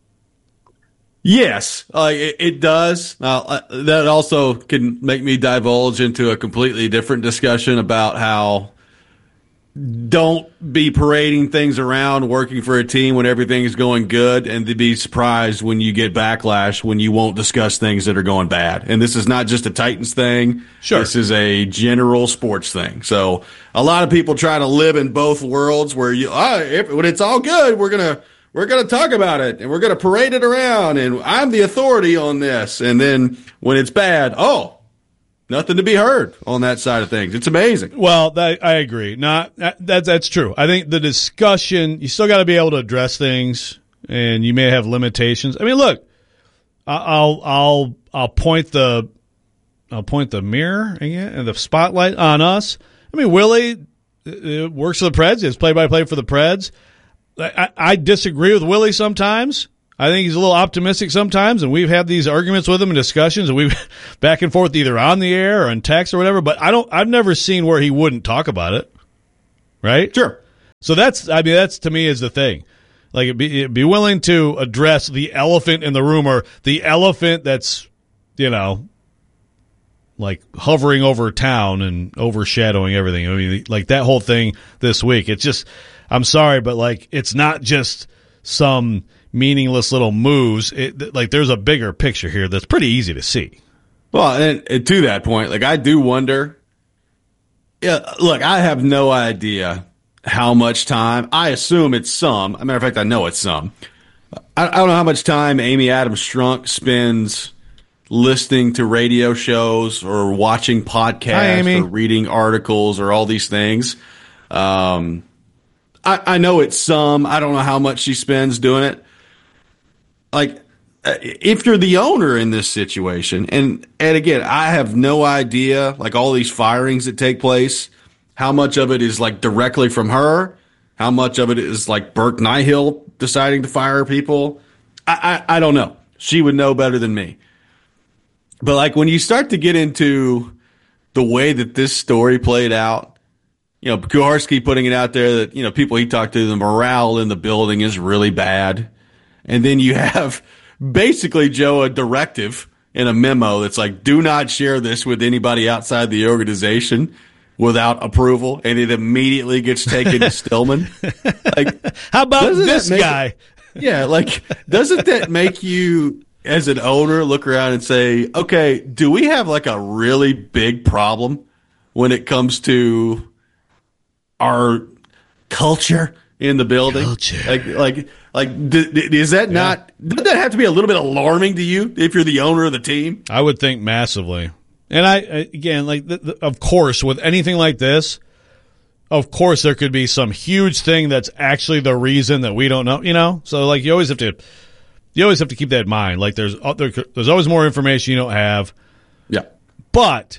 Speaker 1: Yes, uh, it, it does. Uh, that also can make me divulge into a completely different discussion about how don't be parading things around working for a team when everything is going good, and to be surprised when you get backlash when you won't discuss things that are going bad. And this is not just a Titans thing.
Speaker 2: Sure.
Speaker 1: This is a general sports thing. So a lot of people try to live in both worlds where you, ah, if, when it's all good, we're going to, We're going to talk about it, and we're going to parade it around, and I'm the authority on this. And then when it's bad, oh, nothing to be heard on that side of things. It's amazing.
Speaker 2: Well, that, I agree. Not that, that that's true. I think the discussion, you still got to be able to address things, and you may have limitations. I mean, look, I'll I'll I'll point the I'll point the mirror and the spotlight on us. I mean, Willie uh, works for the Preds. He's play-by-play for the Preds. I, I disagree with Willie sometimes. I think he's a little optimistic sometimes, and we've had these arguments with him and discussions, and we've back and forth either on the air or in text or whatever. But I don't. I've never seen where he wouldn't talk about it. Right?
Speaker 1: Sure.
Speaker 2: So that's. I mean, that's to me is the thing. Like, it'd be, it'd be willing to address the elephant in the room, or the elephant that's, you know, like hovering over town and overshadowing everything. I mean, like that whole thing this week. It's just. I'm sorry, but like, it's not just some meaningless little moves. It, like, there's a bigger picture here that's pretty easy to see.
Speaker 1: Well, and, and to that point, like, I do wonder. Yeah, look, I have no idea how much time. I assume it's some. As a matter of fact, I know it's some. I, I don't know how much time Amy Adams Strunk spends listening to radio shows or watching podcasts
Speaker 2: Hi,
Speaker 1: or reading articles or all these things. Um, I, I know it's some. I don't know how much she spends doing it. Like, if you're the owner in this situation, and and again, I have no idea, like all these firings that take place, how much of it is like directly from her, how much of it is like Burke Nihill deciding to fire people. I, I, I don't know. She would know better than me. But like when you start to get into the way that this story played out, you know, Kuharski putting it out there that, you know, people he talked to, the morale in the building is really bad. And then you have basically, Joe, a directive in a memo that's like, do not share this with anybody outside the organization without approval. And it immediately gets taken to Stillman. Like,
Speaker 2: how about this guy?
Speaker 1: It, yeah, like, doesn't that make you, as an owner, look around and say, okay, do we have like a really big problem when it comes to our culture in the building? Culture. Like, like, like, d- d- is that yeah. not, doesn't that have to be a little bit alarming to you if you're the owner of the team?
Speaker 2: I would think massively. And I, again, like, the, the, of course, with anything like this, of course there could be some huge thing that's actually the reason that we don't know, you know? So, like, you always have to, you always have to keep that in mind. Like, there's, there, there's always more information you don't have.
Speaker 1: Yeah.
Speaker 2: But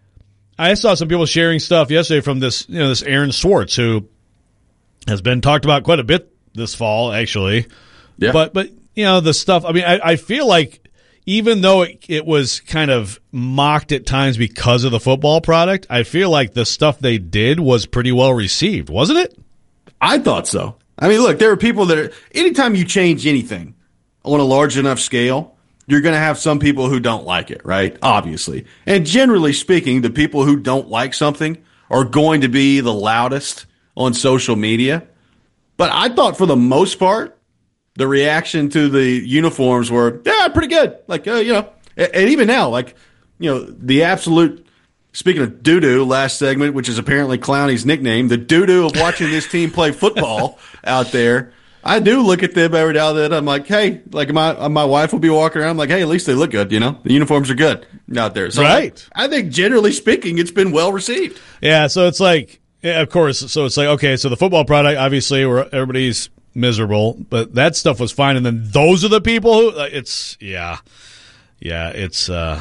Speaker 2: I saw some people sharing stuff yesterday from this, you know, this Aaron Swartz, who has been talked about quite a bit this fall, actually.
Speaker 1: Yeah.
Speaker 2: But, but you know, the stuff, I mean, I, I feel like even though it, it was kind of mocked at times because of the football product, I feel like the stuff they did was pretty well received, wasn't it?
Speaker 1: I thought so. I mean, look, there are people that are, anytime you change anything on a large enough scale, you're going to have some people who don't like it, right? Obviously. And generally speaking, the people who don't like something are going to be the loudest on social media. But I thought for the most part, the reaction to the uniforms were, yeah, pretty good. Like, uh, you know, and, and even now, like, you know, the absolute, speaking of doo-doo, last segment, which is apparently Clowney's nickname, the doo-doo of watching this team play football out there. I do look at them every now and then. I'm like, hey, like my my wife will be walking around. I'm like, hey, at least they look good, you know? The uniforms are good out there. So
Speaker 2: right.
Speaker 1: I, I think generally speaking, it's been well received.
Speaker 2: Yeah, so it's like, yeah, of course. So it's like, okay, so the football product, obviously, where everybody's miserable, but that stuff was fine. And then those are the people who, it's, yeah, yeah, it's, uh,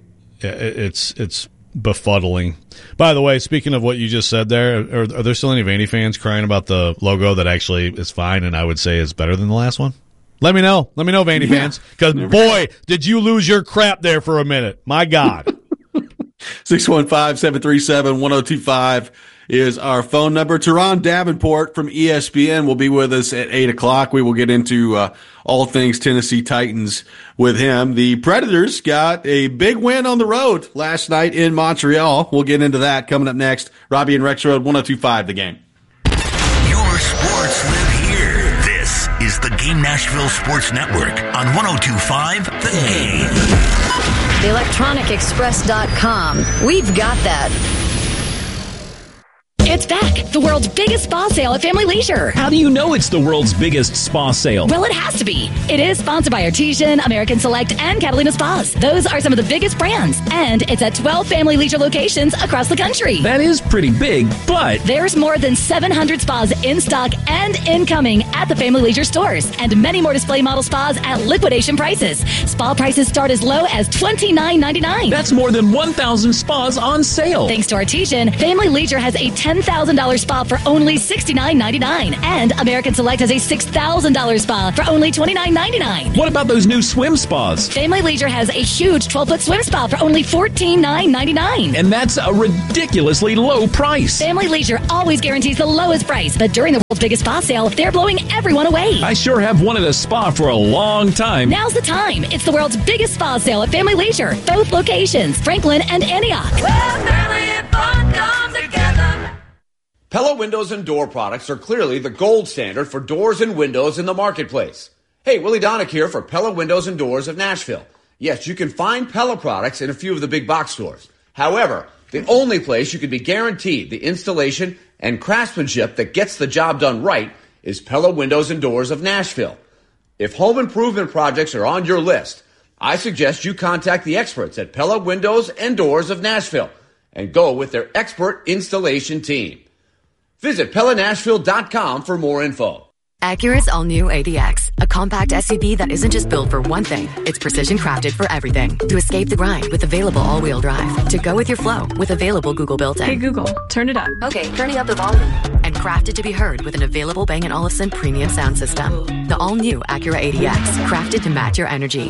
Speaker 2: it's, it's befuddling. By the way, speaking of what you just said there, are, are there still any Vandy fans crying about the logo that actually is fine and I would say is better than the last one? Let me know. Let me know, Vandy yeah. fans, because boy, did you lose your crap there for a minute. My God.
Speaker 1: six one five, seven three seven, one oh two five is our phone number. Teron Davenport from E S P N will be with us at eight o'clock. We will get into uh, all things Tennessee Titans with him. The Predators got a big win on the road last night in Montreal. We'll get into that coming up next. Robbie and Rex Road, one oh two five The Game.
Speaker 3: Your sports live here. This is the Game Nashville Sports Network on one oh two five The Game.
Speaker 16: the electronic express dot com. We've got that. It's It's back. The world's biggest spa sale at Family Leisure.
Speaker 17: How do you know it's the world's biggest spa sale?
Speaker 16: Well, it has to be. It is sponsored by Artesian, American Select, and Catalina Spas. Those are some of the biggest brands. And it's at twelve Family Leisure locations across the country.
Speaker 17: That is pretty big, but
Speaker 16: there's more than seven hundred spas in stock and incoming at the Family Leisure stores. And many more display model spas at liquidation prices. Spa prices start as low as twenty-nine ninety-nine.
Speaker 17: That's more than one thousand spas on sale.
Speaker 16: Thanks to Artesian, Family Leisure has a ten thousand dollars spa for only sixty-nine ninety-nine. And American Select has a six thousand dollars spa for only twenty-nine ninety-nine.
Speaker 17: What about those new swim spas?
Speaker 16: Family Leisure has a huge twelve-foot swim spa for only fourteen ninety-nine.
Speaker 17: And that's a ridiculously low price.
Speaker 16: Family Leisure always guarantees the lowest price, but during the world's biggest spa sale, they're blowing everyone away.
Speaker 17: I sure have wanted a spa for a long time.
Speaker 16: Now's the time. It's the world's biggest spa sale at Family Leisure. Both locations, Franklin and Antioch.
Speaker 18: Well, family and fun come together. Pella Windows and Door products are clearly the gold standard for doors and windows in the marketplace. Hey, Willie Donick here for Pella Windows and Doors of Nashville. Yes, you can find Pella products in a few of the big box stores. However, the only place you can be guaranteed the installation and craftsmanship that gets the job done right is Pella Windows and Doors of Nashville. If home improvement projects are on your list, I suggest you contact the experts at Pella Windows and Doors of Nashville and go with their expert installation team. Visit Pella Nashville dot com for more info.
Speaker 19: Acura's all-new A D X, a compact S U V that isn't just built for one thing, it's precision crafted for everything. To escape the grind with available all-wheel drive. To go with your flow with available Google built-in.
Speaker 20: Hey Google, turn it up.
Speaker 19: Okay, turning up the volume. And crafted to be heard with an available Bang and Olufsen premium sound system. The all-new Acura A D X, crafted to match your energy.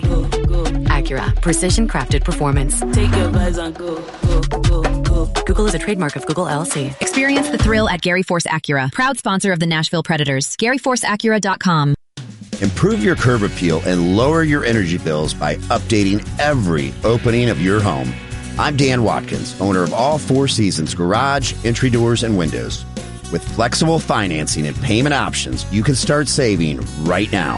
Speaker 19: Acura, precision crafted performance.
Speaker 21: Take your vibes on go, go, go, go.
Speaker 19: Google is a trademark of Google L L C.
Speaker 22: Experience the thrill at Gary Force Acura, proud sponsor of the Nashville Predators. Gary Force Acura dot com.
Speaker 5: Improve your curb appeal and lower your energy bills by updating every opening of your home. I'm Dan Watkins, owner of All Four Seasons Garage, Entry Doors, and Windows. With flexible financing and payment options, you can start saving right now.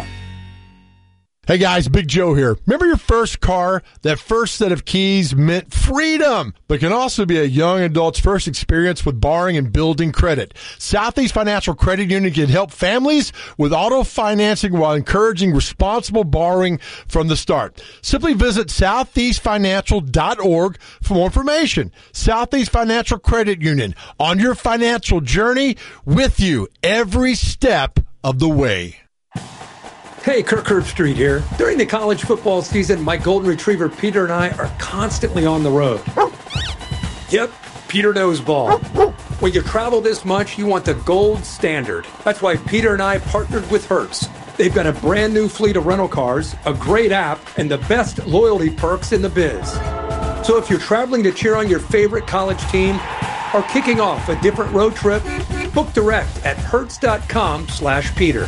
Speaker 23: Hey guys, Big Joe here. Remember your first car? That first set of keys meant freedom, but can also be a young adult's first experience with borrowing and building credit. Southeast Financial Credit Union can help families with auto financing while encouraging responsible borrowing from the start. Simply visit southeast financial dot org for more information. Southeast Financial Credit Union, on your financial journey, with you every step of the way.
Speaker 24: Hey, Kirk Herbstreit here. During the college football season, my golden retriever Peter and I are constantly on the road. Yep, Peter knows ball. When you travel this much, you want the gold standard. That's why Peter and I partnered with Hertz. They've got a brand new fleet of rental cars, a great app, and the best loyalty perks in the biz. So if you're traveling to cheer on your favorite college team or kicking off a different road trip, book direct at hertz.com slash Peter.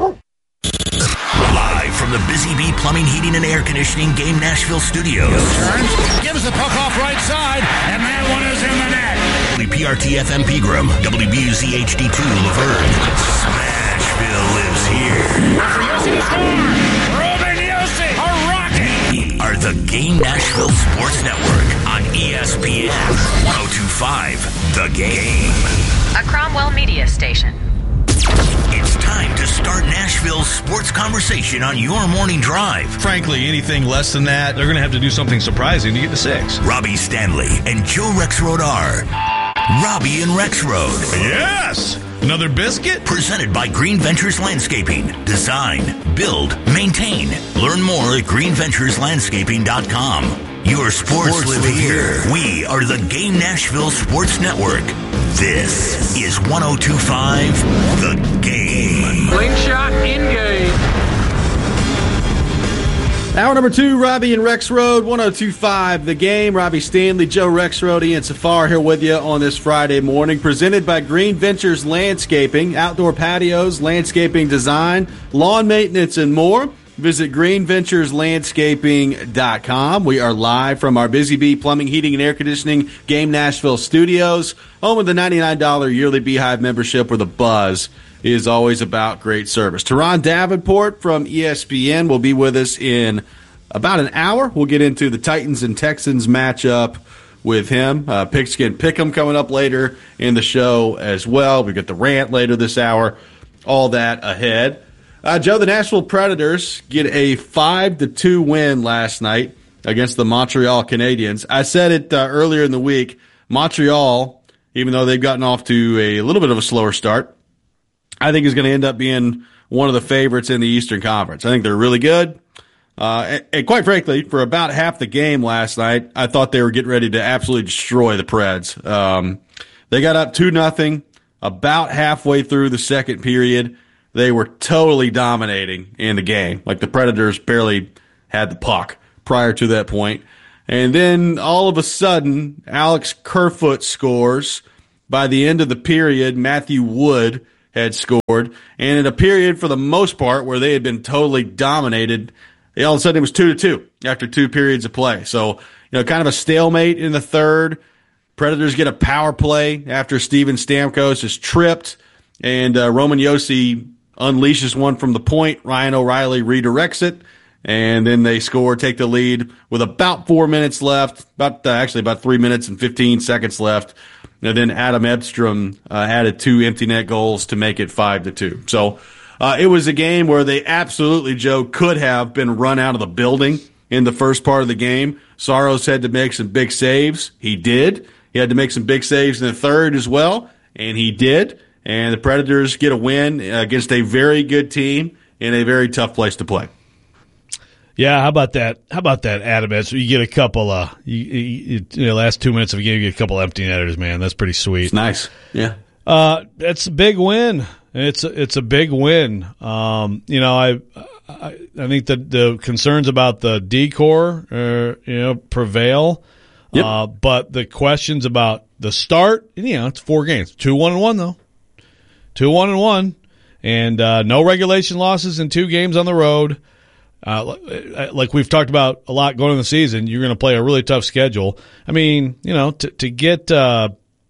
Speaker 3: Live from the Busy Bee Plumbing, Heating, and Air Conditioning Game Nashville studios.
Speaker 4: Turns, gives the puck off right side, and that one is in the net.
Speaker 3: W P R T F M Pegram, W B U Z H D two Laverne. Smashville lives here.
Speaker 4: Yossi to score. Ruben Yossi, a rocket.
Speaker 3: We are the Game Nashville Sports Network on E S P N one oh two point five The Game.
Speaker 22: A Cromwell media station.
Speaker 3: It's time to start Nashville's sports conversation on your morning drive.
Speaker 2: Frankly, anything less than that, they're going to have to do something surprising to get to six.
Speaker 3: Robbie Stanley and Joe Rexrode are Robbie and Rexrode.
Speaker 2: Yes! Another biscuit?
Speaker 3: Presented by Green Ventures Landscaping. Design, build, maintain. Learn more at green ventures landscaping dot com. Your sports, sports live, live here. here. We are the Game Nashville Sports Network. This is one oh two point five The Game.
Speaker 4: Slingshot in game.
Speaker 1: Hour number two, Robbie and Rexrode, one oh two point five The Game. Robbie Stanley, Joe Rexrode, Ian Safar here with you on this Friday morning. Presented by Green Ventures Landscaping, outdoor patios, landscaping design, lawn maintenance, and more. Visit green ventures landscaping dot com. We are live from our Busy Bee Plumbing, Heating, and Air Conditioning Game Nashville studios, home of the ninety-nine dollars yearly Beehive membership, where the buzz is always about great service. Teron Davenport from E S P N will be with us in about an hour. We'll get into the Titans and Texans matchup with him. Uh, Pigskin Pick'em coming up later in the show as well. We got the rant later this hour. All that ahead. Uh, Joe, the Nashville Predators get a five to two win last night against the Montreal Canadiens. I said it uh, earlier in the week. Montreal, even though they've gotten off to a little bit of a slower start, I think is going to end up being one of the favorites in the Eastern Conference. I think they're really good. Uh, and, and quite frankly, for about half the game last night, I thought they were getting ready to absolutely destroy the Preds. Um, they got up two nothing. About halfway through the second period, they were totally dominating in the game. Like the Predators barely had the puck prior to that point. And then all of a sudden, Alex Kerfoot scores. By the end of the period, Matthew Wood had scored. And in a period, for the most part, where they had been totally dominated, all of a sudden it was two to two after two periods of play. So, you know, kind of a stalemate in the third. Predators get a power play after Steven Stamkos is tripped, and uh, Roman Josi unleashes one from the point. Ryan O'Reilly redirects it, and then they score, take the lead with about four minutes left, about uh, actually about three minutes and fifteen seconds left. And then Adam Edstrom uh, added two empty net goals to make it five to two. So uh, it was a game where they absolutely, Joe, could have been run out of the building in the first part of the game. Saros had to make some big saves. He did. He had to make some big saves in the third as well, and he did. And the Predators get a win against a very good team in a very tough place to play.
Speaker 2: Yeah, how about that? How about that, Adam? Edstrom? You get a couple. Uh, you, you, you know, last two minutes of a game, you get a couple empty netters. Man, that's pretty sweet.
Speaker 1: It's nice. Yeah,
Speaker 2: uh, it's a big win. It's a, it's a big win. Um, you know, I, I I think that the concerns about the D-core, uh, you know, prevail. Yep. Uh, but the questions about the start, you know, it's four games, two one and one though, two one and one, and uh, no regulation losses in two games on the road. Uh, like we've talked about a lot going into the season, you're going to play a really tough schedule. I mean, you know, to to get uh,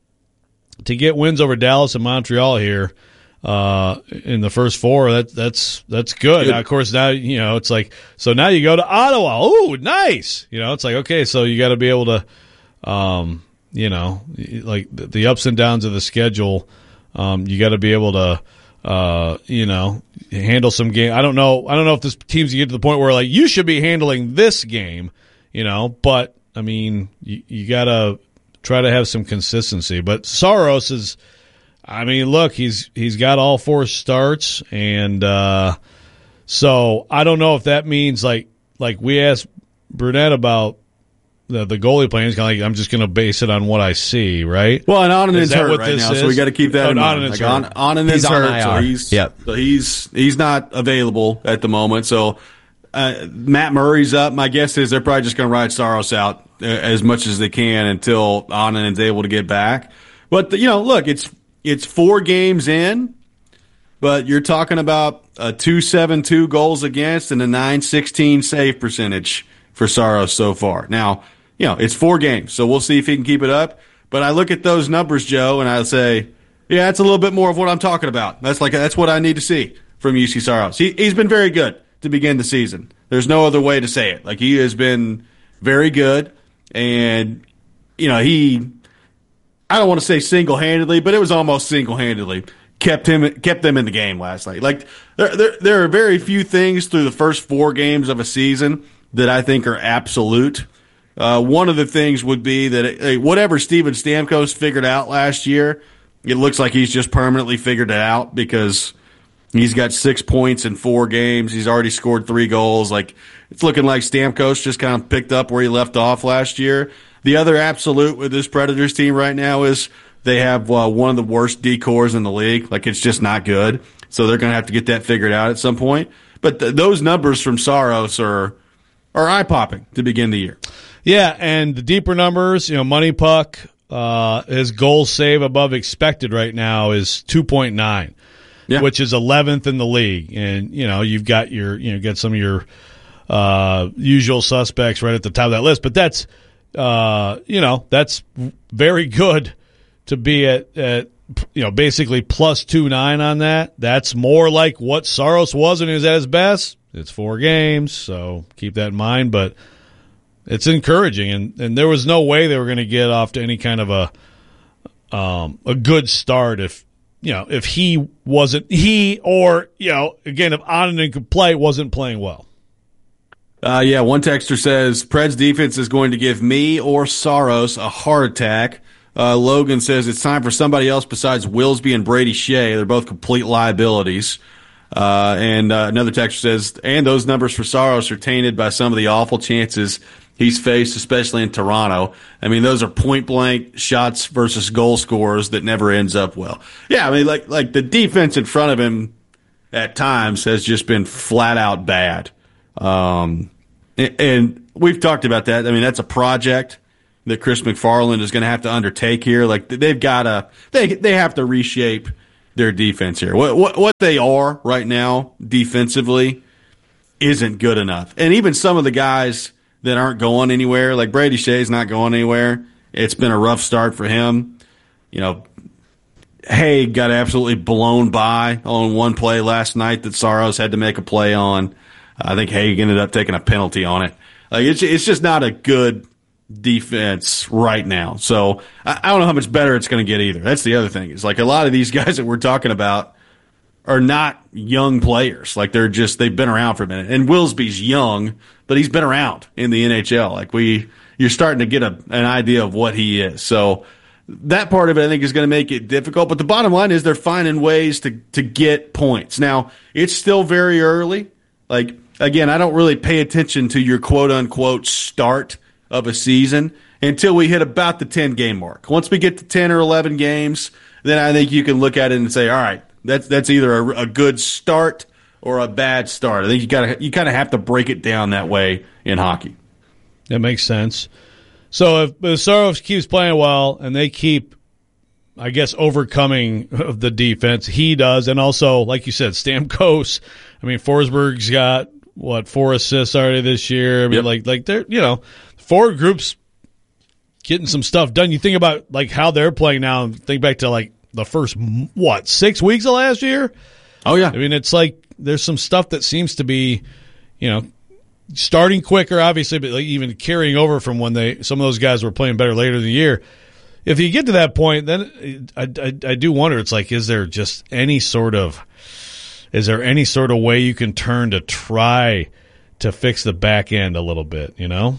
Speaker 2: to get wins over Dallas and Montreal here uh, in the first four, that that's that's good. good. Now, of course, now you know it's like so. Now you go to Ottawa. Ooh, nice. You know, it's like okay, so you got to be able to, um, you know, like the, the ups and downs of the schedule. Um, you got to be able to, uh, you know, handle some game. I don't know. I don't know if this teams get to the point where like you should be handling this game, you know. But I mean, you, you got to try to have some consistency. But Saros is. I mean, look, he's he's got all four starts, and uh, so I don't know if that means like like we asked Brunette about the the goalie playing. He's kind of like I'm just going to base it on what I see, right?
Speaker 1: Well, and Onanen's hurt right now, is? so we got to keep that oh, in mind. Like, on, Onanen's hurt, so he's yep. so he's he's not available at the moment. So uh, Matt Murray's up. My guess is they're probably just going to ride Saros out uh, as much as they can until Onanen's able to get back. But you know, look, it's. It's four games in, but you're talking about a two seventy-two goals against and a nine sixteen save percentage for Saros so far. Now, you know, it's four games, so we'll see if he can keep it up. But I look at those numbers, Joe, and I say, yeah, that's a little bit more of what I'm talking about. That's like that's what I need to see from U C Saros. He, he's been very good to begin the season. There's no other way to say it. Like, he has been very good, and, you know, he – I don't want to say single-handedly, but it was almost single-handedly kept him kept them in the game last night. Like there, there, there are very few things through the first four games of a season that I think are absolute. Uh, one of the things would be that hey, whatever Steven Stamkos figured out last year, it looks like he's just permanently figured it out because he's got six points in four games. He's already scored three goals. Like it's looking like Stamkos just kind of picked up where he left off last year. The other absolute with this Predators team right now is they have uh, one of the worst D-cores in the league. Like, it's just not good. So they're going to have to get that figured out at some point. But th- those numbers from Saros are are eye-popping to begin the year.
Speaker 2: Yeah, and the deeper numbers, you know, Money Puck, uh, his goal save above expected right now is two point nine, yeah. which is eleventh in the league. And, you know, you've got your, you know, got some of your uh, usual suspects right at the top of that list. But that's, Uh, you know, that's very good to be at, at, you know, basically plus two nine on that. That's more like what Saros was when he was at his best. It's four games, so keep that in mind. But it's encouraging, and, and there was no way they were going to get off to any kind of a um, a good start if you know if he wasn't he or you know again if Onanen could play wasn't playing well.
Speaker 1: Uh, yeah, one texter says Pred's defense is going to give me or Saros a heart attack. Uh, Logan says it's time for somebody else besides Wilsby and Brady Shea. They're both complete liabilities. Uh, and uh, another texter says, and those numbers for Saros are tainted by some of the awful chances he's faced, especially in Toronto. I mean, those are point-blank shots versus goal scorers that never ends up well. Yeah, I mean, like like the defense in front of him at times has just been flat-out bad. Um, and, and we've talked about that. I mean, that's a project that Chris McFarland is going to have to undertake here. Like they've got to, they they have to reshape their defense here. What what what they are right now defensively isn't good enough. And even some of the guys that aren't going anywhere, like Brady Shea's not going anywhere. It's been a rough start for him. You know, Haig got absolutely blown by on one play last night that Saros had to make a play on. I think Haig ended up taking a penalty on it. Like it's it's just not a good defense right now. So I, I don't know how much better it's going to get either. That's the other thing. It's like a lot of these guys that we're talking about are not young players. Like they're just they've been around for a minute. And Wilsby's young, but he's been around in the N H L. Like we, you're starting to get a, an idea of what he is. So that part of it, I think, is going to make it difficult. But the bottom line is they're finding ways to to get points. Now it's still very early. Like again, I don't really pay attention to your quote unquote start of a season until we hit about the ten game mark. Once we get to ten or eleven games, then I think you can look at it and say, all right, that's that's either a, a good start or a bad start. I think you got you kind of have to break it down that way in hockey.
Speaker 2: That makes sense. So if, if Saros keeps playing well and they keep, I guess, overcoming the defense, he does, and also, like you said, Stamkos. I mean, Forsberg's got what four assists already this year. I mean,
Speaker 1: yep.
Speaker 2: like like they're you know. Forward groups getting some stuff done. You think about like how they're playing now and think back to like the first, what, six weeks of last year?
Speaker 1: Oh, yeah.
Speaker 2: I mean, it's like there's some stuff that seems to be, you know, starting quicker, obviously, but like even carrying over from when they some of those guys were playing better later in the year. If you get to that point, then I, I, I do wonder, it's like, is there just any sort of, is there any sort of way you can turn to try to fix the back end a little bit, you know?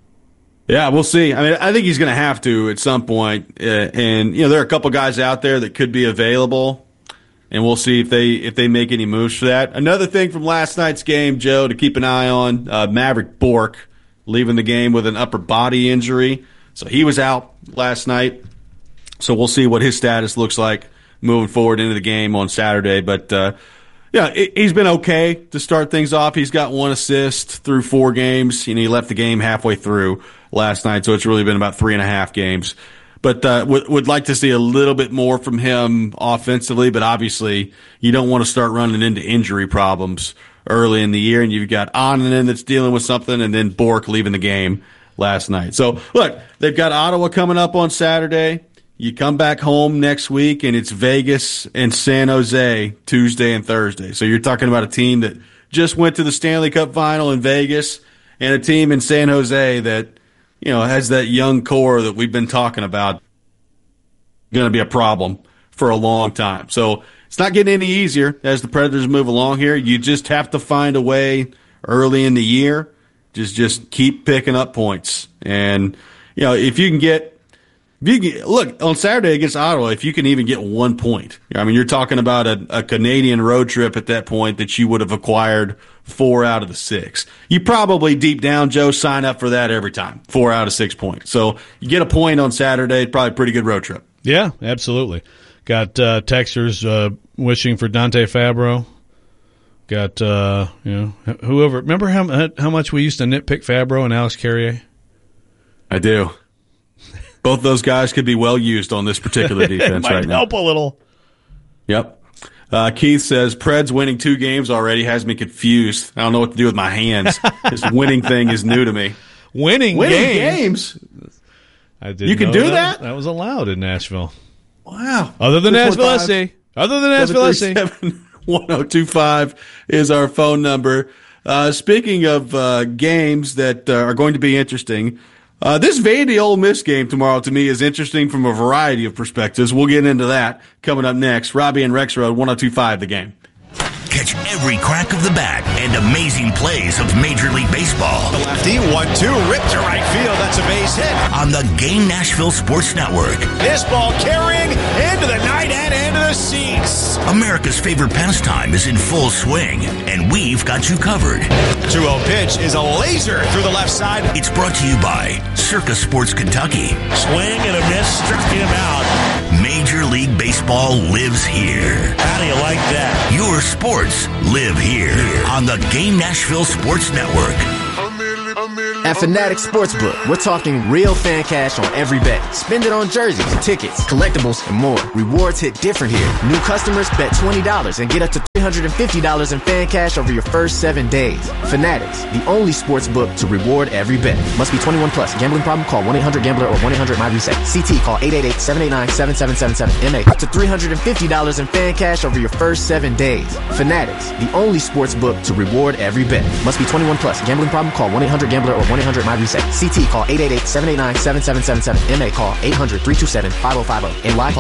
Speaker 1: Yeah, we'll see. I mean, I think he's going to have to at some point. Uh, and, you know, there are a couple guys out there that could be available, and we'll see if they if they make any moves for that. Another thing from last night's game, Joe, to keep an eye on, uh, Maverick Bourque leaving the game with an upper body injury. So he was out last night. So we'll see what his status looks like moving forward into the game on Saturday. But, uh, yeah, he's been okay to start things off. He's got one assist through four games, and he left the game halfway through last night, so it's really been about three and a half games. But uh, would, would like to see a little bit more from him offensively, but obviously you don't want to start running into injury problems early in the year, and you've got Onanen that's dealing with something, and then Bourque leaving the game last night. So, look, they've got Ottawa coming up on Saturday. You come back home next week, and it's Vegas and San Jose Tuesday and Thursday. So you're talking about a team that just went to the Stanley Cup final in Vegas and a team in San Jose that, you know, has that young core that we've been talking about. Going to be a problem for a long time. So it's not getting any easier as the Predators move along here. You just have to find a way early in the year. Just, just keep picking up points. And, you know, if you can get, If you can, look, on Saturday against Ottawa, if you can even get one point, I mean, you're talking about a, a Canadian road trip at that point that you would have acquired four out of the six. You probably deep down, Joe, sign up for that every time, four out of six points. So you get a point on Saturday, probably a pretty good road trip.
Speaker 2: Yeah, absolutely. Got uh, texters uh, wishing for Dante Fabro. Got, uh, you know, whoever. Remember how, how much we used to nitpick Fabro and Alex Carrier?
Speaker 1: I do. Both those guys could be well used on this particular defense
Speaker 2: might
Speaker 1: right now.
Speaker 2: Help a little.
Speaker 1: Yep. Uh, Keith says, Preds winning two games already has me confused. I don't know what to do with my hands. This winning thing is new to me.
Speaker 2: Winning,
Speaker 1: winning
Speaker 2: games?
Speaker 1: games?
Speaker 2: I didn't
Speaker 1: you can
Speaker 2: know
Speaker 1: do
Speaker 2: that?
Speaker 1: that?
Speaker 2: That was allowed in Nashville.
Speaker 1: Wow.
Speaker 2: Other than Nashville S C. Other than Nashville S C.
Speaker 1: one oh two five is our phone number. Uh, speaking of uh, games that uh, are going to be interesting, uh, this Vandy Ole Miss game tomorrow to me is interesting from a variety of perspectives. We'll get into that coming up next. Robbie and Rexroad, one oh two point five The Game.
Speaker 3: Catch every crack of the bat and amazing plays of Major League Baseball.
Speaker 6: The lefty, one two, ripped to right field. That's a base hit.
Speaker 3: On the Game Nashville Sports Network.
Speaker 6: This ball carrying into the night and into the seats.
Speaker 3: America's favorite pastime is in full swing, and we've got you covered.
Speaker 6: two oh pitch is a laser through the left side.
Speaker 3: It's brought to you by Circa Sports Kentucky.
Speaker 6: Swing and a miss, striking him out.
Speaker 3: Major League Baseball lives here.
Speaker 6: How do you like that?
Speaker 3: Your sports live here on the Game Nashville Sports Network.
Speaker 7: At Fanatics Sportsbook, we're talking real fan cash on every bet. Spend it on jerseys, tickets, collectibles, and more. Rewards hit different here. New customers bet twenty dollars and get up to three hundred fifty dollars in fan cash over your first seven days. Fanatics, the only sportsbook to reward every bet. Must be twenty-one plus. Gambling problem? Call one eight hundred gambler or one eight hundred my reset. C T, call eight eight eight, seven eight nine, seven seven seven seven. M A, up to three hundred fifty dollars in fan cash over your first seven days. Fanatics, the only sportsbook to reward every bet. Must be twenty-one plus. Gambling problem? Call one eight hundred gambler or one eight hundred my reset. C T, call eight eight eight, seven eight nine, seven seven seven seven. M A, call eight hundred, three two seven, five oh five oh. And live call